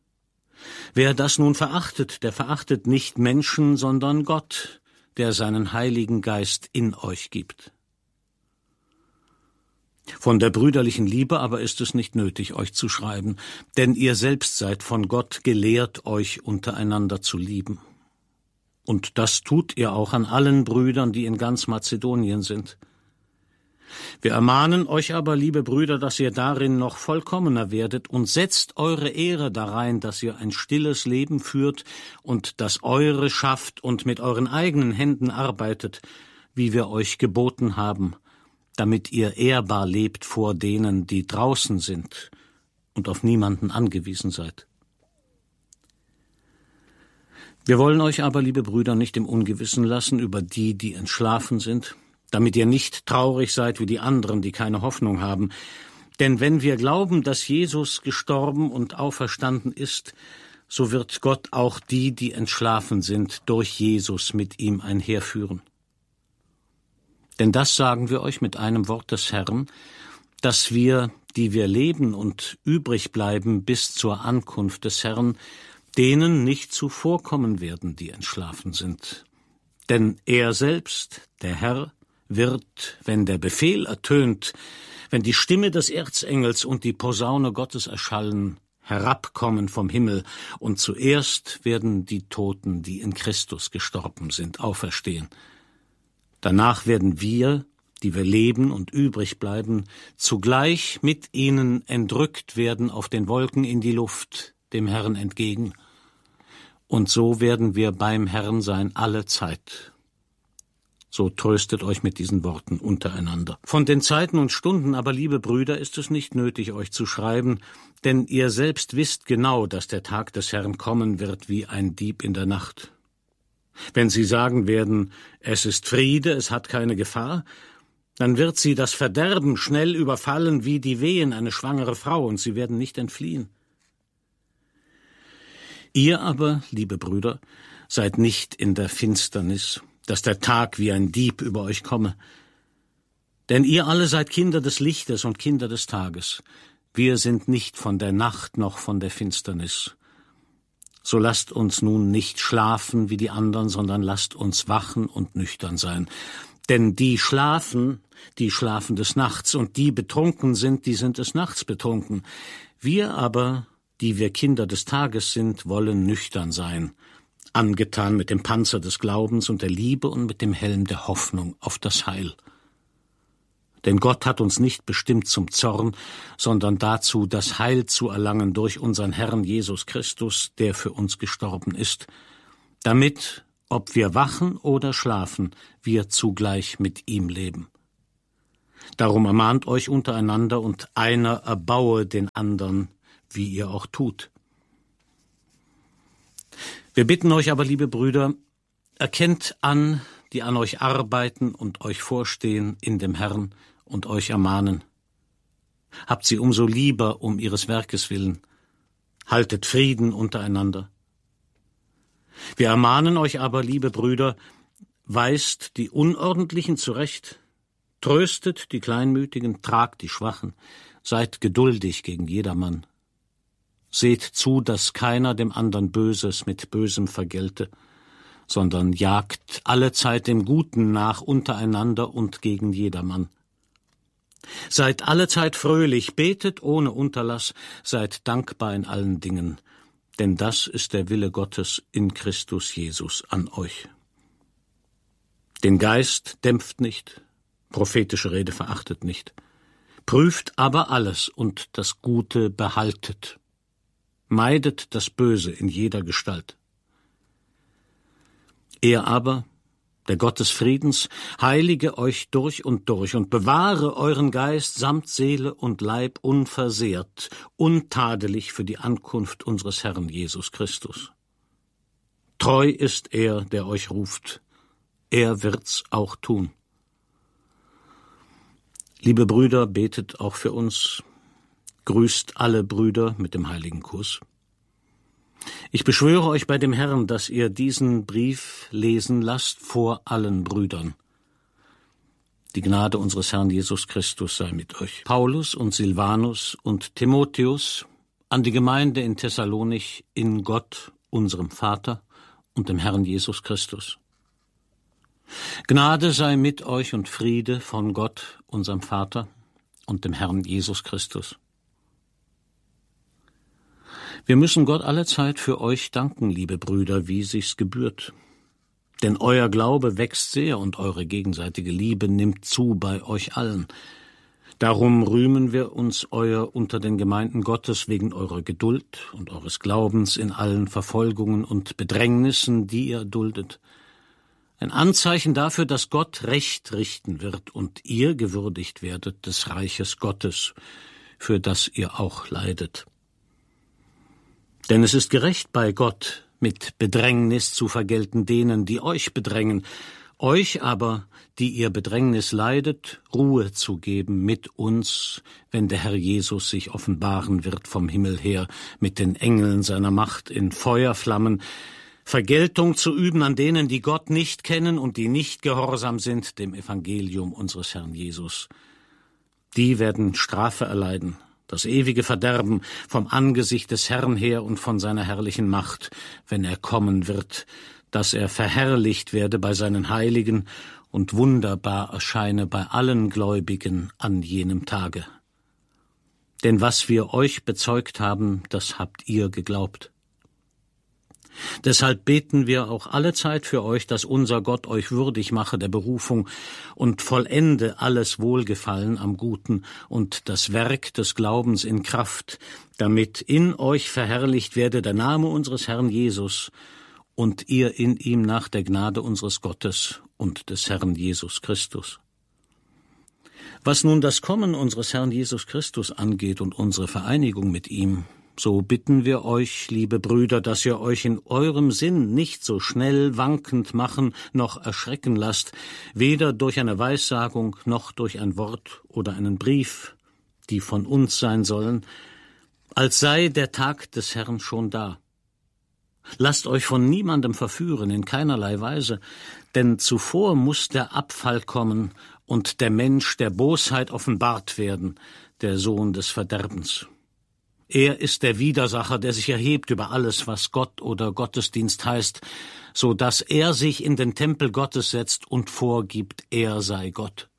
Wer das nun verachtet, der verachtet nicht Menschen, sondern Gott, der seinen Heiligen Geist in euch gibt. Von der brüderlichen Liebe aber ist es nicht nötig, euch zu schreiben, denn ihr selbst seid von Gott gelehrt, euch untereinander zu lieben. Und das tut ihr auch an allen Brüdern, die in ganz Mazedonien sind. Wir ermahnen euch aber, liebe Brüder, dass ihr darin noch vollkommener werdet und setzt eure Ehre darein, dass ihr ein stilles Leben führt und das eure schafft und mit euren eigenen Händen arbeitet, wie wir euch geboten haben, damit ihr ehrbar lebt vor denen, die draußen sind und auf niemanden angewiesen seid. Wir wollen euch aber, liebe Brüder, nicht im Ungewissen lassen über die, die entschlafen sind, damit ihr nicht traurig seid wie die anderen, die keine Hoffnung haben. Denn wenn wir glauben, dass Jesus gestorben und auferstanden ist, so wird Gott auch die, die entschlafen sind, durch Jesus mit ihm einherführen. Denn das sagen wir euch mit einem Wort des Herrn, dass wir, die wir leben und übrig bleiben bis zur Ankunft des Herrn, denen nicht zuvorkommen werden, die entschlafen sind. Denn er selbst, der Herr, wird, wenn der Befehl ertönt, wenn die Stimme des Erzengels und die Posaune Gottes erschallen, herabkommen vom Himmel, und zuerst werden die Toten, die in Christus gestorben sind, auferstehen. Danach werden wir, die wir leben und übrig bleiben, zugleich mit ihnen entrückt werden auf den Wolken in die Luft, dem Herrn entgegen. Und so werden wir beim Herrn sein alle Zeit. So tröstet euch mit diesen Worten untereinander. Von den Zeiten und Stunden aber, liebe Brüder, ist es nicht nötig, euch zu schreiben, denn ihr selbst wisst genau, dass der Tag des Herrn kommen wird wie ein Dieb in der Nacht. Wenn sie sagen werden, es ist Friede, es hat keine Gefahr, dann wird sie das Verderben schnell überfallen wie die Wehen eine schwangere Frau, und sie werden nicht entfliehen. Ihr aber, liebe Brüder, seid nicht in der Finsternis, dass der Tag wie ein Dieb über euch komme. Denn ihr alle seid Kinder des Lichtes und Kinder des Tages. Wir sind nicht von der Nacht noch von der Finsternis. So lasst uns nun nicht schlafen wie die anderen, sondern lasst uns wachen und nüchtern sein. Denn die schlafen, die schlafen des Nachts, und die betrunken sind, die sind des Nachts betrunken. Wir aber, die wir Kinder des Tages sind, wollen nüchtern sein, angetan mit dem Panzer des Glaubens und der Liebe und mit dem Helm der Hoffnung auf das Heil. Denn Gott hat uns nicht bestimmt zum Zorn, sondern dazu, das Heil zu erlangen durch unseren Herrn Jesus Christus, der für uns gestorben ist, damit, ob wir wachen oder schlafen, wir zugleich mit ihm leben. Darum ermahnt euch untereinander, und einer erbaue den anderen, wie ihr auch tut. Wir bitten euch aber, liebe Brüder, erkennt an, die an euch arbeiten und euch vorstehen in dem Herrn und euch ermahnen. Habt sie umso lieber um ihres Werkes willen. Haltet Frieden untereinander. Wir ermahnen euch aber, liebe Brüder, weist die Unordentlichen zurecht, tröstet die Kleinmütigen, tragt die Schwachen, seid geduldig gegen jedermann. Seht zu, dass keiner dem andern Böses mit Bösem vergelte, sondern jagt allezeit dem Guten nach untereinander und gegen jedermann. Seid allezeit fröhlich, betet ohne Unterlass, seid dankbar in allen Dingen, denn das ist der Wille Gottes in Christus Jesus an euch. Den Geist dämpft nicht, prophetische Rede verachtet nicht, prüft aber alles und das Gute behaltet, meidet das Böse in jeder Gestalt. Er aber, der Gott des Friedens, heilige euch durch und durch und bewahre euren Geist samt Seele und Leib unversehrt, untadelig für die Ankunft unseres Herrn Jesus Christus. Treu ist er, der euch ruft, er wird's auch tun. Liebe Brüder, betet auch für uns, grüßt alle Brüder mit dem heiligen Kuss. Ich beschwöre euch bei dem Herrn, dass ihr diesen Brief lesen lasst vor allen Brüdern. Die Gnade unseres Herrn Jesus Christus sei mit euch. Paulus und Silvanus und Timotheus an die Gemeinde in Thessalonich in Gott, unserem Vater und dem Herrn Jesus Christus. Gnade sei mit euch und Friede von Gott, unserem Vater und dem Herrn Jesus Christus. Wir müssen Gott allezeit für euch danken, liebe Brüder, wie sich's gebührt. Denn euer Glaube wächst sehr und eure gegenseitige Liebe nimmt zu bei euch allen. Darum rühmen wir uns euer unter den Gemeinden Gottes wegen eurer Geduld und eures Glaubens in allen Verfolgungen und Bedrängnissen, die ihr duldet. Ein Anzeichen dafür, dass Gott Recht richten wird und ihr gewürdigt werdet des Reiches Gottes, für das ihr auch leidet. Denn es ist gerecht bei Gott, mit Bedrängnis zu vergelten denen, die euch bedrängen, euch aber, die ihr Bedrängnis leidet, Ruhe zu geben mit uns, wenn der Herr Jesus sich offenbaren wird vom Himmel her, mit den Engeln seiner Macht in Feuerflammen, Vergeltung zu üben an denen, die Gott nicht kennen und die nicht gehorsam sind dem Evangelium unseres Herrn Jesus. Die werden Strafe erleiden, das ewige Verderben vom Angesicht des Herrn her und von seiner herrlichen Macht, wenn er kommen wird, dass er verherrlicht werde bei seinen Heiligen und wunderbar erscheine bei allen Gläubigen an jenem Tage. Denn was wir euch bezeugt haben, das habt ihr geglaubt. Deshalb beten wir auch allezeit für euch, dass unser Gott euch würdig mache der Berufung und vollende alles Wohlgefallen am Guten und das Werk des Glaubens in Kraft, damit in euch verherrlicht werde der Name unseres Herrn Jesus und ihr in ihm nach der Gnade unseres Gottes und des Herrn Jesus Christus. Was nun das Kommen unseres Herrn Jesus Christus angeht und unsere Vereinigung mit ihm, so bitten wir euch, liebe Brüder, dass ihr euch in eurem Sinn nicht so schnell wankend machen noch erschrecken lasst, weder durch eine Weissagung noch durch ein Wort oder einen Brief, die von uns sein sollen, als sei der Tag des Herrn schon da. Lasst euch von niemandem verführen, in keinerlei Weise, denn zuvor muss der Abfall kommen und der Mensch der Bosheit offenbart werden, der Sohn des Verderbens. Er ist der Widersacher, der sich erhebt über alles, was Gott oder Gottesdienst heißt, so dass er sich in den Tempel Gottes setzt und vorgibt, er sei Gott.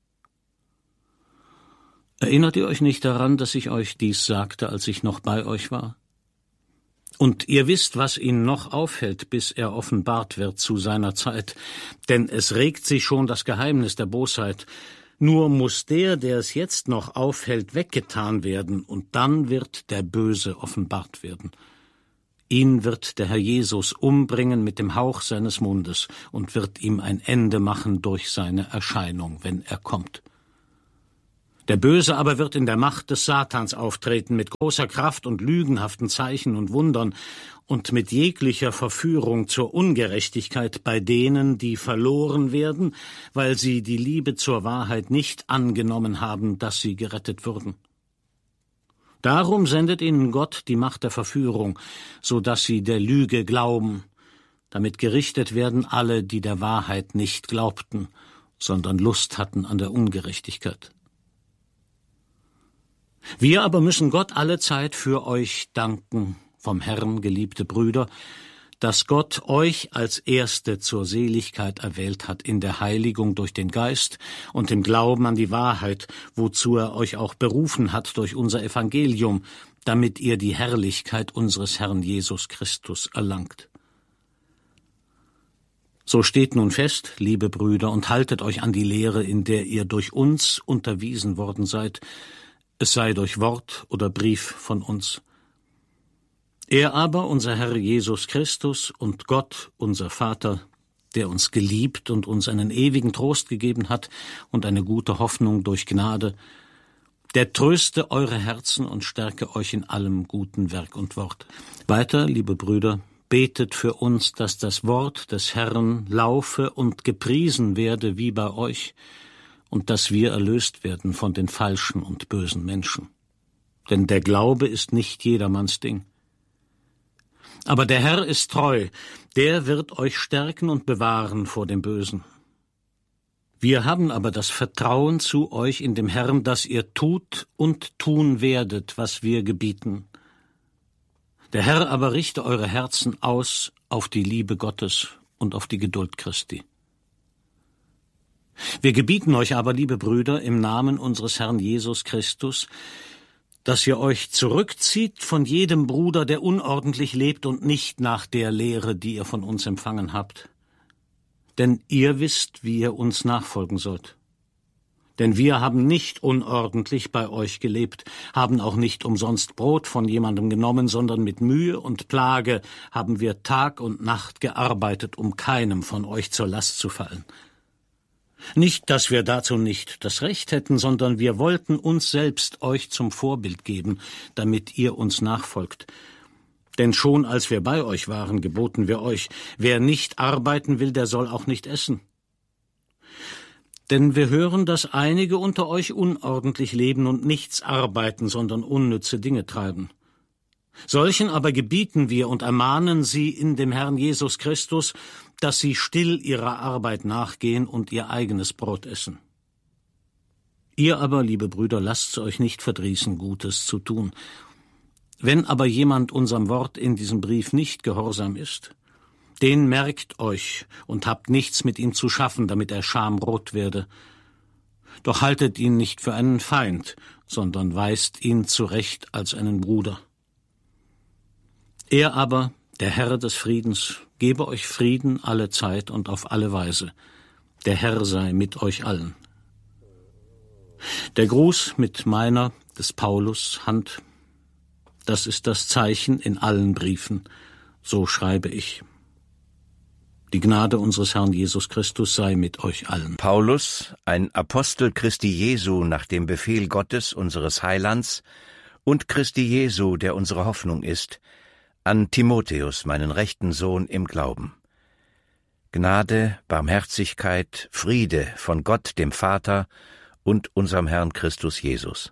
Erinnert ihr euch nicht daran, dass ich euch dies sagte, als ich noch bei euch war? Und ihr wisst, was ihn noch aufhält, bis er offenbart wird zu seiner Zeit, denn es regt sich schon das Geheimnis der Bosheit, Nur muss der, der es jetzt noch aufhält, weggetan werden, und dann wird der Böse offenbart werden. Ihn wird der Herr Jesus umbringen mit dem Hauch seines Mundes und wird ihm ein Ende machen durch seine Erscheinung, wenn er kommt. Der Böse aber wird in der Macht des Satans auftreten, mit großer Kraft und lügenhaften Zeichen und Wundern und mit jeglicher Verführung zur Ungerechtigkeit bei denen, die verloren werden, weil sie die Liebe zur Wahrheit nicht angenommen haben, dass sie gerettet würden. Darum sendet ihnen Gott die Macht der Verführung, so dass sie der Lüge glauben, damit gerichtet werden alle, die der Wahrheit nicht glaubten, sondern Lust hatten an der Ungerechtigkeit. Wir aber müssen Gott allezeit für euch danken, vom Herrn, geliebte Brüder, dass Gott euch als Erste zur Seligkeit erwählt hat in der Heiligung durch den Geist und im Glauben an die Wahrheit, wozu er euch auch berufen hat durch unser Evangelium, damit ihr die Herrlichkeit unseres Herrn Jesus Christus erlangt. So steht nun fest, liebe Brüder, und haltet euch an die Lehre, in der ihr durch uns unterwiesen worden seid, es sei durch Wort oder Brief von uns. Er aber, unser Herr Jesus Christus und Gott, unser Vater, der uns geliebt und uns einen ewigen Trost gegeben hat und eine gute Hoffnung durch Gnade, der tröste eure Herzen und stärke euch in allem guten Werk und Wort. Weiter, liebe Brüder, betet für uns, dass das Wort des Herrn laufe und gepriesen werde wie bei euch, und dass wir erlöst werden von den falschen und bösen Menschen. Denn der Glaube ist nicht jedermanns Ding. Aber der Herr ist treu, der wird euch stärken und bewahren vor dem Bösen. Wir haben aber das Vertrauen zu euch in dem Herrn, dass ihr tut und tun werdet, was wir gebieten. Der Herr aber richte eure Herzen aus auf die Liebe Gottes und auf die Geduld Christi. Wir gebieten euch aber, liebe Brüder, im Namen unseres Herrn Jesus Christus, dass ihr euch zurückzieht von jedem Bruder, der unordentlich lebt und nicht nach der Lehre, die ihr von uns empfangen habt. Denn ihr wisst, wie ihr uns nachfolgen sollt. Denn wir haben nicht unordentlich bei euch gelebt, haben auch nicht umsonst Brot von jemandem genommen, sondern mit Mühe und Plage haben wir Tag und Nacht gearbeitet, um keinem von euch zur Last zu fallen. Nicht, dass wir dazu nicht das Recht hätten, sondern wir wollten uns selbst euch zum Vorbild geben, damit ihr uns nachfolgt. Denn schon als wir bei euch waren, geboten wir euch, wer nicht arbeiten will, der soll auch nicht essen. Denn wir hören, dass einige unter euch unordentlich leben und nichts arbeiten, sondern unnütze Dinge treiben. Solchen aber gebieten wir und ermahnen sie in dem Herrn Jesus Christus, dass sie still ihrer Arbeit nachgehen und ihr eigenes Brot essen. Ihr aber, liebe Brüder, lasst euch nicht verdrießen, Gutes zu tun. Wenn aber jemand unserem Wort in diesem Brief nicht gehorsam ist, den merkt euch und habt nichts mit ihm zu schaffen, damit er schamrot werde. Doch haltet ihn nicht für einen Feind, sondern weist ihn zurecht als einen Bruder. Er aber, der Herr des Friedens, gebe euch Frieden alle Zeit und auf alle Weise. Der Herr sei mit euch allen. Der Gruß mit meiner, des Paulus, Hand, das ist das Zeichen in allen Briefen, so schreibe ich. Die Gnade unseres Herrn Jesus Christus sei mit euch allen. Paulus, ein Apostel Christi Jesu nach dem Befehl Gottes, unseres Heilands, und Christi Jesu, der unsere Hoffnung ist, an Timotheus, meinen rechten Sohn im Glauben. Gnade, Barmherzigkeit, Friede von Gott, dem Vater und unserem Herrn Christus Jesus.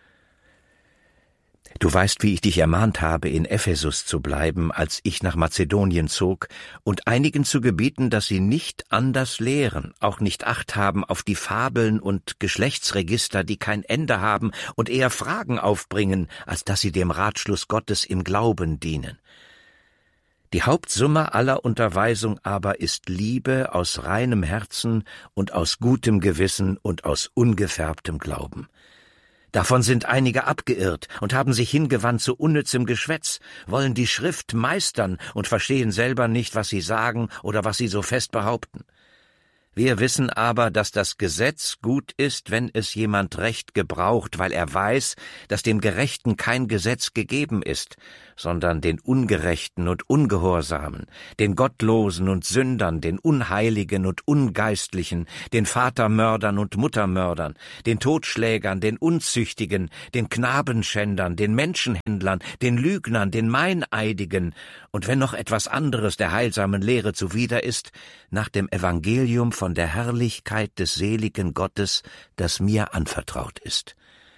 Du weißt, wie ich dich ermahnt habe, in Ephesus zu bleiben, als ich nach Mazedonien zog, und einigen zu gebieten, dass sie nicht anders lehren, auch nicht Acht haben auf die Fabeln und Geschlechtsregister, die kein Ende haben und eher Fragen aufbringen, als dass sie dem Ratschluss Gottes im Glauben dienen. Die Hauptsumme aller Unterweisung aber ist Liebe aus reinem Herzen und aus gutem Gewissen und aus ungefärbtem Glauben. Davon sind einige abgeirrt und haben sich hingewandt zu unnützem Geschwätz, wollen die Schrift meistern und verstehen selber nicht, was sie sagen oder was sie so fest behaupten. Wir wissen aber, dass das Gesetz gut ist, wenn es jemand recht gebraucht, weil er weiß, dass dem Gerechten kein Gesetz gegeben ist, sondern den Ungerechten und Ungehorsamen, den Gottlosen und Sündern, den Unheiligen und Ungeistlichen, den Vatermördern und Muttermördern, den Totschlägern, den Unzüchtigen, den Knabenschändern, den Menschenhändlern, den Lügnern, den Meineidigen und wenn noch etwas anderes der heilsamen Lehre zuwider ist, nach dem Evangelium von der Herrlichkeit des seligen Gottes, das mir anvertraut ist.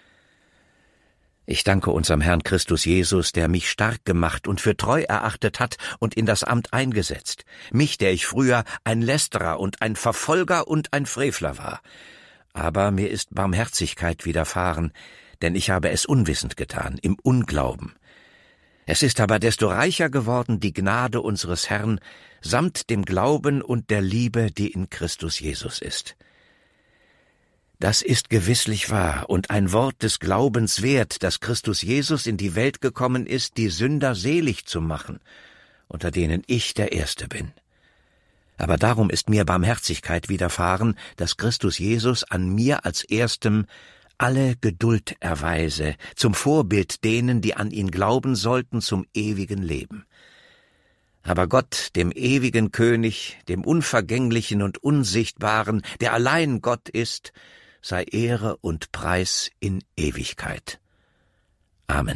Ich danke unserem Herrn Christus Jesus, der mich stark gemacht und für treu erachtet hat und in das Amt eingesetzt, mich, der ich früher ein Lästerer und ein Verfolger und ein Frevler war. Aber mir ist Barmherzigkeit widerfahren, denn ich habe es unwissend getan, im Unglauben. Es ist aber desto reicher geworden die Gnade unseres Herrn, samt dem Glauben und der Liebe, die in Christus Jesus ist. Das ist gewisslich wahr und ein Wort des Glaubens wert, dass Christus Jesus in die Welt gekommen ist, die Sünder selig zu machen, unter denen ich der Erste bin. Aber darum ist mir Barmherzigkeit widerfahren, dass Christus Jesus an mir als Erstem alle Geduld erweise, zum Vorbild denen, die an ihn glauben sollten, zum ewigen Leben. Aber Gott, dem ewigen König, dem Unvergänglichen und Unsichtbaren, der allein Gott ist, sei Ehre und Preis in Ewigkeit. Amen.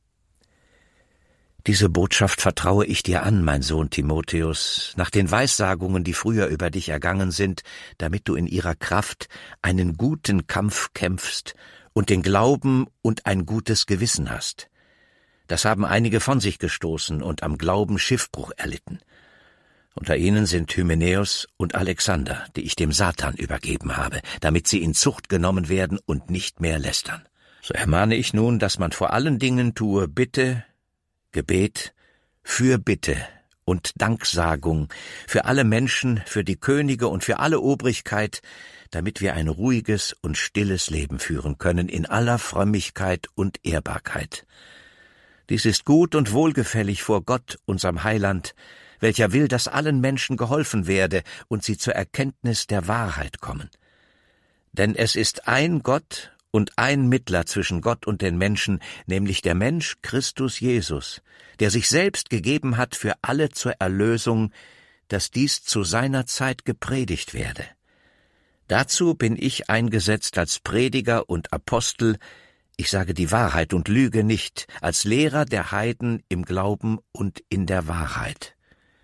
Diese Botschaft vertraue ich dir an, mein Sohn Timotheus, nach den Weissagungen, die früher über dich ergangen sind, damit du in ihrer Kraft einen guten Kampf kämpfst und den Glauben und ein gutes Gewissen hast. Das haben einige von sich gestoßen und am Glauben Schiffbruch erlitten. Unter ihnen sind Hymenäus und Alexander, die ich dem Satan übergeben habe, damit sie in Zucht genommen werden und nicht mehr lästern. So ermahne ich nun, dass man vor allen Dingen tue Bitte, Gebet, Fürbitte und Danksagung für alle Menschen, für die Könige und für alle Obrigkeit, damit wir ein ruhiges und stilles Leben führen können in aller Frömmigkeit und Ehrbarkeit. Dies ist gut und wohlgefällig vor Gott, unserem Heiland, welcher will, dass allen Menschen geholfen werde und sie zur Erkenntnis der Wahrheit kommen. Denn es ist ein Gott und ein Mittler zwischen Gott und den Menschen, nämlich der Mensch Christus Jesus, der sich selbst gegeben hat für alle zur Erlösung, dass dies zu seiner Zeit gepredigt werde. Dazu bin ich eingesetzt als Prediger und Apostel, ich sage die Wahrheit und lüge nicht, als Lehrer der Heiden im Glauben und in der Wahrheit.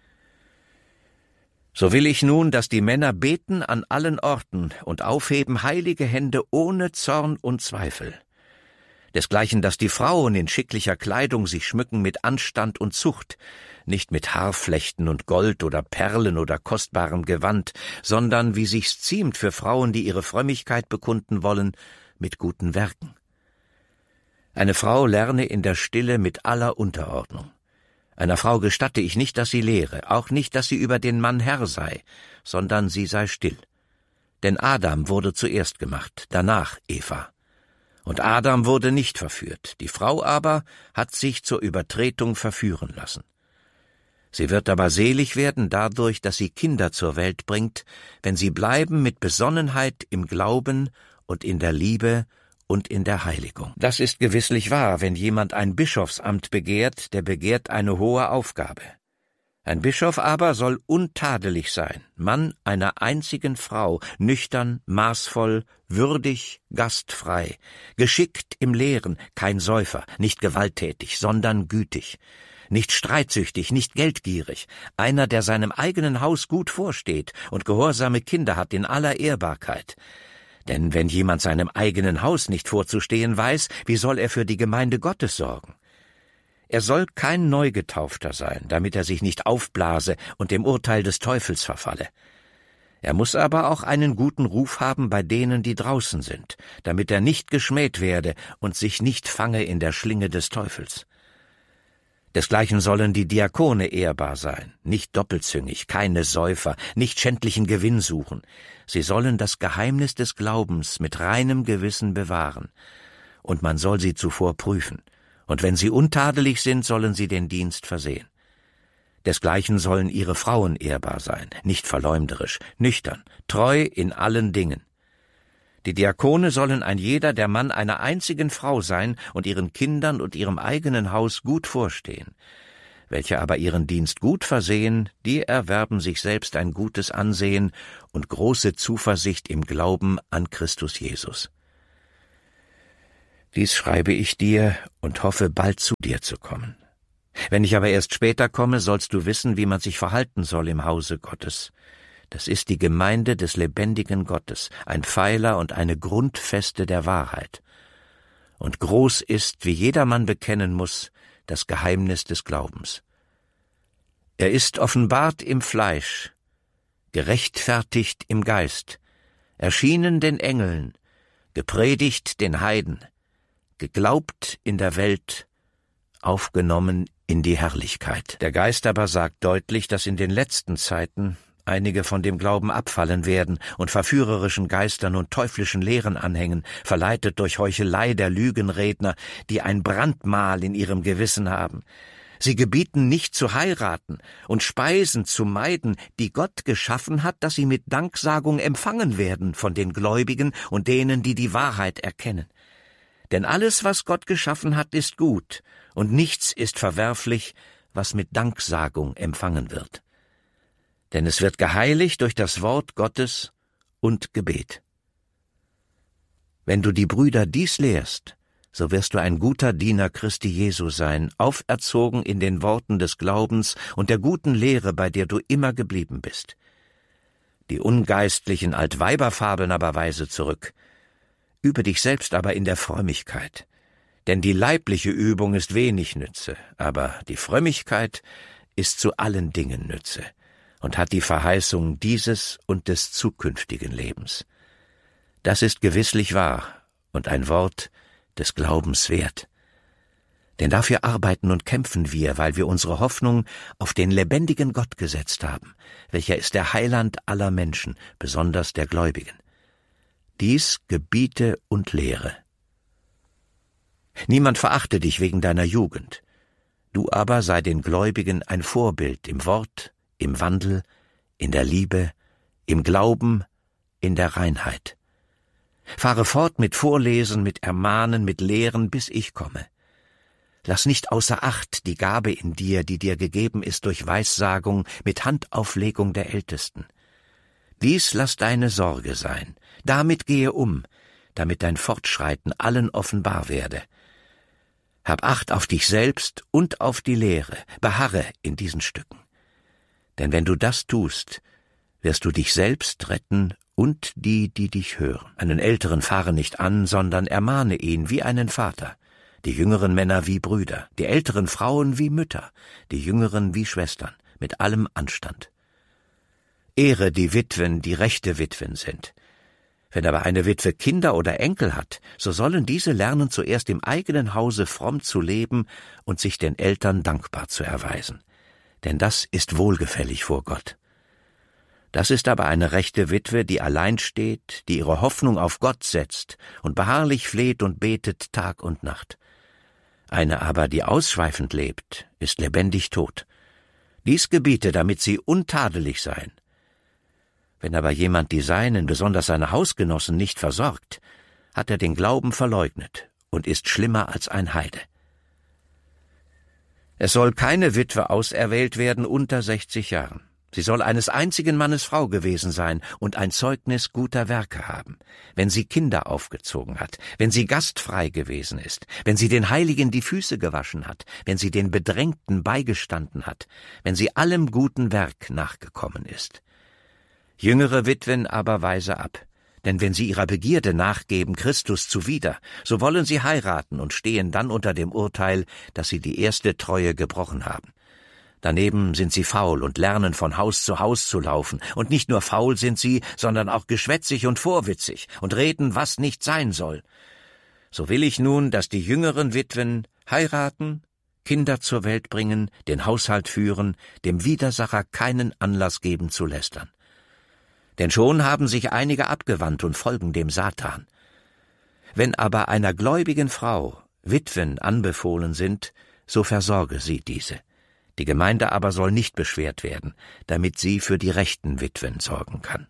So will ich nun, dass die Männer beten an allen Orten und aufheben heilige Hände ohne Zorn und Zweifel. Desgleichen, dass die Frauen in schicklicher Kleidung sich schmücken mit Anstand und Zucht, nicht mit Haarflechten und Gold oder Perlen oder kostbarem Gewand, sondern, wie sich's ziemt für Frauen, die ihre Frömmigkeit bekunden wollen, mit guten Werken. Eine Frau lerne in der Stille mit aller Unterordnung. Einer Frau gestatte ich nicht, dass sie lehre, auch nicht, dass sie über den Mann Herr sei, sondern sie sei still. Denn Adam wurde zuerst gemacht, danach Eva. Und Adam wurde nicht verführt, die Frau aber hat sich zur Übertretung verführen lassen. Sie wird aber selig werden dadurch, dass sie Kinder zur Welt bringt, wenn sie bleiben mit Besonnenheit im Glauben und in der Liebe und in der Heiligung. Das ist gewisslich wahr, wenn jemand ein Bischofsamt begehrt, der begehrt eine hohe Aufgabe. Ein Bischof aber soll untadelig sein, Mann einer einzigen Frau, nüchtern, maßvoll, würdig, gastfrei, geschickt im Lehren, kein Säufer, nicht gewalttätig, sondern gütig, nicht streitsüchtig, nicht geldgierig, einer, der seinem eigenen Haus gut vorsteht und gehorsame Kinder hat in aller Ehrbarkeit. Denn wenn jemand seinem eigenen Haus nicht vorzustehen weiß, wie soll er für die Gemeinde Gottes sorgen? Er soll kein Neugetaufter sein, damit er sich nicht aufblase und dem Urteil des Teufels verfalle. Er muss aber auch einen guten Ruf haben bei denen, die draußen sind, damit er nicht geschmäht werde und sich nicht fange in der Schlinge des Teufels. Desgleichen sollen die Diakone ehrbar sein, nicht doppelzüngig, keine Säufer, nicht schändlichen Gewinn suchen. Sie sollen das Geheimnis des Glaubens mit reinem Gewissen bewahren, und man soll sie zuvor prüfen, und wenn sie untadelig sind, sollen sie den Dienst versehen. Desgleichen sollen ihre Frauen ehrbar sein, nicht verleumderisch, nüchtern, treu in allen Dingen. Die Diakone sollen ein jeder der Mann einer einzigen Frau sein und ihren Kindern und ihrem eigenen Haus gut vorstehen. Welche aber ihren Dienst gut versehen, die erwerben sich selbst ein gutes Ansehen und große Zuversicht im Glauben an Christus Jesus. Dies schreibe ich dir und hoffe, bald zu dir zu kommen. Wenn ich aber erst später komme, sollst du wissen, wie man sich verhalten soll im Hause Gottes. Das ist die Gemeinde des lebendigen Gottes, ein Pfeiler und eine Grundfeste der Wahrheit. Und groß ist, wie jedermann bekennen muss, das Geheimnis des Glaubens. Er ist offenbart im Fleisch, gerechtfertigt im Geist, erschienen den Engeln, gepredigt den Heiden, geglaubt in der Welt, aufgenommen in die Herrlichkeit. Der Geist aber sagt deutlich, dass in den letzten Zeiten einige von dem Glauben abfallen werden und verführerischen Geistern und teuflischen Lehren anhängen, verleitet durch Heuchelei der Lügenredner, die ein Brandmal in ihrem Gewissen haben. Sie gebieten nicht zu heiraten und Speisen zu meiden, die Gott geschaffen hat, dass sie mit Danksagung empfangen werden von den Gläubigen und denen, die die Wahrheit erkennen. Denn alles, was Gott geschaffen hat, ist gut, und nichts ist verwerflich, was mit Danksagung empfangen wird. Denn es wird geheiligt durch das Wort Gottes und Gebet. Wenn du die Brüder dies lehrst, so wirst du ein guter Diener Christi Jesu sein, auferzogen in den Worten des Glaubens und der guten Lehre, bei der du immer geblieben bist. Die ungeistlichen Altweiberfabeln aber weise zurück. Übe dich selbst aber in der Frömmigkeit. Denn die leibliche Übung ist wenig Nütze, aber die Frömmigkeit ist zu allen Dingen Nütze und hat die Verheißung dieses und des zukünftigen Lebens. Das ist gewisslich wahr und ein Wort des Glaubens wert. Denn dafür arbeiten und kämpfen wir, weil wir unsere Hoffnung auf den lebendigen Gott gesetzt haben, welcher ist der Heiland aller Menschen, besonders der Gläubigen. Dies gebiete und lehre. Niemand verachte dich wegen deiner Jugend. Du aber sei den Gläubigen ein Vorbild im Wort, im Wandel, in der Liebe, im Glauben, in der Reinheit. Fahre fort mit Vorlesen, mit Ermahnen, mit Lehren, bis ich komme. Lass nicht außer Acht die Gabe in dir, die dir gegeben ist durch Weissagung mit Handauflegung der Ältesten. Dies lass deine Sorge sein, damit gehe um, damit dein Fortschreiten allen offenbar werde. Hab Acht auf dich selbst und auf die Lehre, beharre in diesen Stücken. Denn wenn du das tust, wirst du dich selbst retten und die, die dich hören. Einen Älteren fahre nicht an, sondern ermahne ihn wie einen Vater, die jüngeren Männer wie Brüder, die älteren Frauen wie Mütter, die jüngeren wie Schwestern, mit allem Anstand. Ehre die Witwen, die rechte Witwen sind. Wenn aber eine Witwe Kinder oder Enkel hat, so sollen diese lernen, zuerst im eigenen Hause fromm zu leben und sich den Eltern dankbar zu erweisen. Denn das ist wohlgefällig vor Gott. Das ist aber eine rechte Witwe, die allein steht, die ihre Hoffnung auf Gott setzt und beharrlich fleht und betet Tag und Nacht. Eine aber, die ausschweifend lebt, ist lebendig tot. Dies gebiete, damit sie untadelig seien. Wenn aber jemand die Seinen, besonders seine Hausgenossen, nicht versorgt, hat er den Glauben verleugnet und ist schlimmer als ein Heide. Es soll keine Witwe auserwählt werden unter sechzig Jahren. Sie soll eines einzigen Mannes Frau gewesen sein und ein Zeugnis guter Werke haben, wenn sie Kinder aufgezogen hat, wenn sie gastfrei gewesen ist, wenn sie den Heiligen die Füße gewaschen hat, wenn sie den Bedrängten beigestanden hat, wenn sie allem guten Werk nachgekommen ist. Jüngere Witwen aber weise ab, denn wenn sie ihrer Begierde nachgeben Christus zuwider, so wollen sie heiraten und stehen dann unter dem Urteil, dass sie die erste Treue gebrochen haben. Daneben sind sie faul und lernen von Haus zu Haus zu laufen, und nicht nur faul sind sie, sondern auch geschwätzig und vorwitzig und reden, was nicht sein soll. So will ich nun, dass die jüngeren Witwen heiraten, Kinder zur Welt bringen, den Haushalt führen, dem Widersacher keinen Anlass geben zu lästern. Denn schon haben sich einige abgewandt und folgen dem Satan. Wenn aber einer gläubigen Frau Witwen anbefohlen sind, so versorge sie diese. Die Gemeinde aber soll nicht beschwert werden, damit sie für die rechten Witwen sorgen kann.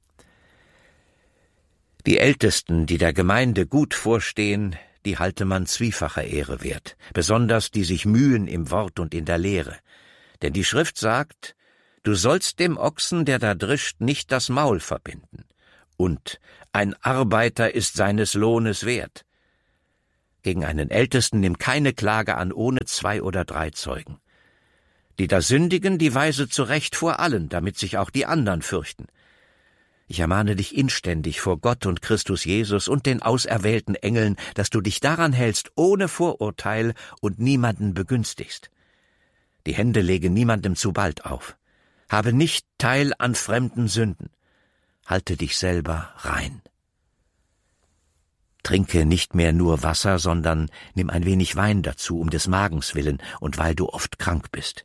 Die Ältesten, die der Gemeinde gut vorstehen, die halte man zwiefacher Ehre wert, besonders die sich mühen im Wort und in der Lehre. Denn die Schrift sagt, du sollst dem Ochsen, der da drischt, nicht das Maul verbinden. Und ein Arbeiter ist seines Lohnes wert. Gegen einen Ältesten nimm keine Klage an ohne zwei oder drei Zeugen. Die da sündigen, die weise zurecht vor allen, damit sich auch die anderen fürchten. Ich ermahne dich inständig vor Gott und Christus Jesus und den auserwählten Engeln, dass du dich daran hältst, ohne Vorurteil und niemanden begünstigst. Die Hände lege niemandem zu bald auf. Habe nicht Teil an fremden Sünden. Halte dich selber rein. Trinke nicht mehr nur Wasser, sondern nimm ein wenig Wein dazu, um des Magens willen und weil du oft krank bist.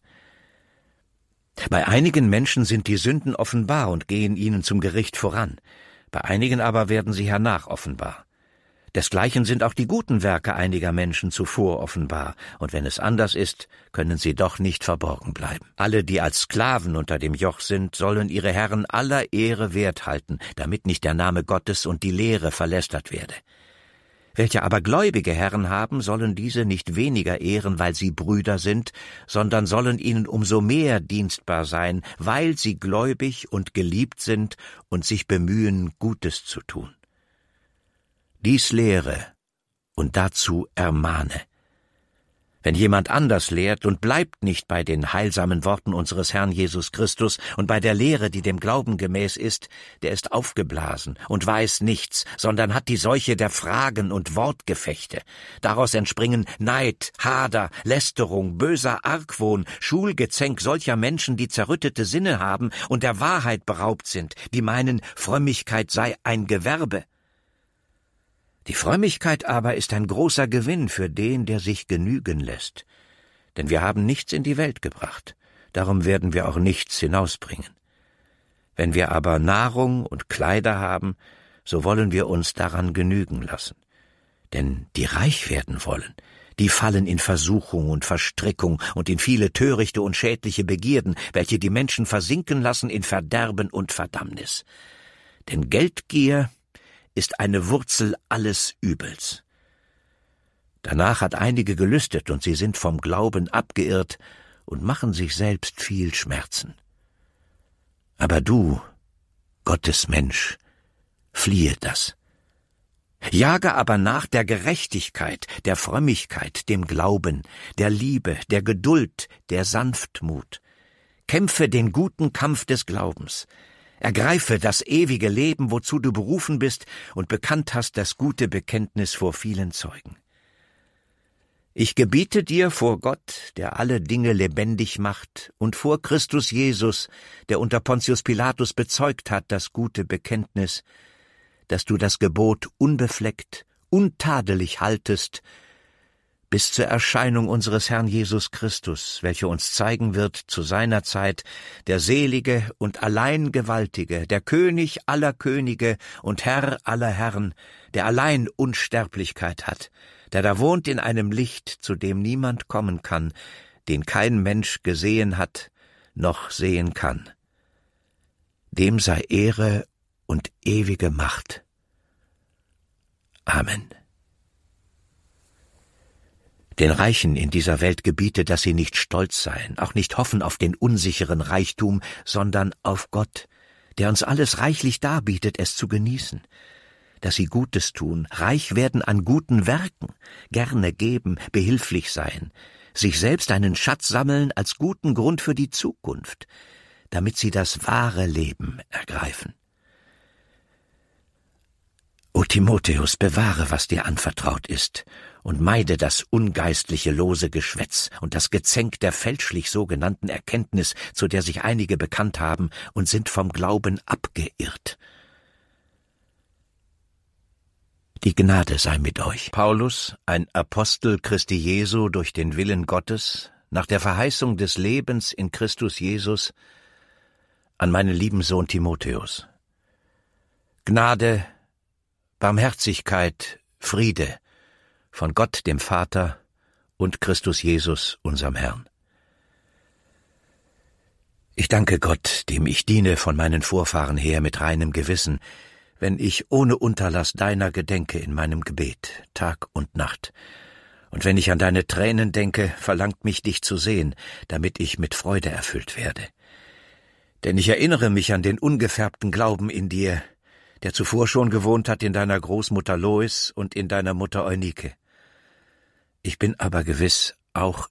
Bei einigen Menschen sind die Sünden offenbar und gehen ihnen zum Gericht voran. Bei einigen aber werden sie hernach offenbar. Desgleichen sind auch die guten Werke einiger Menschen zuvor offenbar, und wenn es anders ist, können sie doch nicht verborgen bleiben. Alle, die als Sklaven unter dem Joch sind, sollen ihre Herren aller Ehre wert halten, damit nicht der Name Gottes und die Lehre verlästert werde. Welche aber gläubige Herren haben, sollen diese nicht weniger ehren, weil sie Brüder sind, sondern sollen ihnen umso mehr dienstbar sein, weil sie gläubig und geliebt sind und sich bemühen, Gutes zu tun. Dies lehre und dazu ermahne. Wenn jemand anders lehrt und bleibt nicht bei den heilsamen Worten unseres Herrn Jesus Christus und bei der Lehre, die dem Glauben gemäß ist, der ist aufgeblasen und weiß nichts, sondern hat die Seuche der Fragen und Wortgefechte. Daraus entspringen Neid, Hader, Lästerung, böser Argwohn, Schulgezänk solcher Menschen, die zerrüttete Sinne haben und der Wahrheit beraubt sind, die meinen, Frömmigkeit sei ein Gewerbe. Die Frömmigkeit aber ist ein großer Gewinn für den, der sich genügen lässt. Denn wir haben nichts in die Welt gebracht, darum werden wir auch nichts hinausbringen. Wenn wir aber Nahrung und Kleider haben, so wollen wir uns daran genügen lassen. Denn die reich werden wollen, die fallen in Versuchung und Verstrickung und in viele törichte und schädliche Begierden, welche die Menschen versinken lassen in Verderben und Verdammnis. Denn Geldgier ist eine Wurzel alles Übels. Danach hat einige gelüstet, und sie sind vom Glauben abgeirrt und machen sich selbst viel Schmerzen. Aber du, Gottes Mensch, fliehe das. Jage aber nach der Gerechtigkeit, der Frömmigkeit, dem Glauben, der Liebe, der Geduld, der Sanftmut. Kämpfe den guten Kampf des Glaubens. Ergreife das ewige Leben, wozu du berufen bist und bekannt hast das gute Bekenntnis vor vielen Zeugen. Ich gebiete dir vor Gott, der alle Dinge lebendig macht, und vor Christus Jesus, der unter Pontius Pilatus bezeugt hat das gute Bekenntnis, dass du das Gebot unbefleckt, untadelig haltest, bis zur Erscheinung unseres Herrn Jesus Christus, welche uns zeigen wird zu seiner Zeit, der Selige und allein Gewaltige, der König aller Könige und Herr aller Herren, der allein Unsterblichkeit hat, der da wohnt in einem Licht, zu dem niemand kommen kann, den kein Mensch gesehen hat, noch sehen kann. Dem sei Ehre und ewige Macht. Amen. Den Reichen in dieser Welt gebiete, dass sie nicht stolz seien, auch nicht hoffen auf den unsicheren Reichtum, sondern auf Gott, der uns alles reichlich darbietet, es zu genießen, dass sie Gutes tun, reich werden an guten Werken, gerne geben, behilflich sein, sich selbst einen Schatz sammeln als guten Grund für die Zukunft, damit sie das wahre Leben ergreifen. O Timotheus, bewahre, was dir anvertraut ist, und meide das ungeistliche lose Geschwätz und das Gezänk der fälschlich sogenannten Erkenntnis, zu der sich einige bekannt haben und sind vom Glauben abgeirrt. Die Gnade sei mit euch. Paulus, ein Apostel Christi Jesu durch den Willen Gottes, nach der Verheißung des Lebens in Christus Jesus, an meinen lieben Sohn Timotheus. Gnade, Barmherzigkeit, Friede von Gott dem Vater und Christus Jesus, unserem Herrn. Ich danke Gott, dem ich diene von meinen Vorfahren her mit reinem Gewissen, wenn ich ohne Unterlass deiner gedenke in meinem Gebet, Tag und Nacht. Und wenn ich an deine Tränen denke, verlangt mich, dich zu sehen, damit ich mit Freude erfüllt werde. Denn ich erinnere mich an den ungefärbten Glauben in dir, der zuvor schon gewohnt hat in deiner Großmutter Lois und in deiner Mutter Eunike. Ich bin aber gewiss auch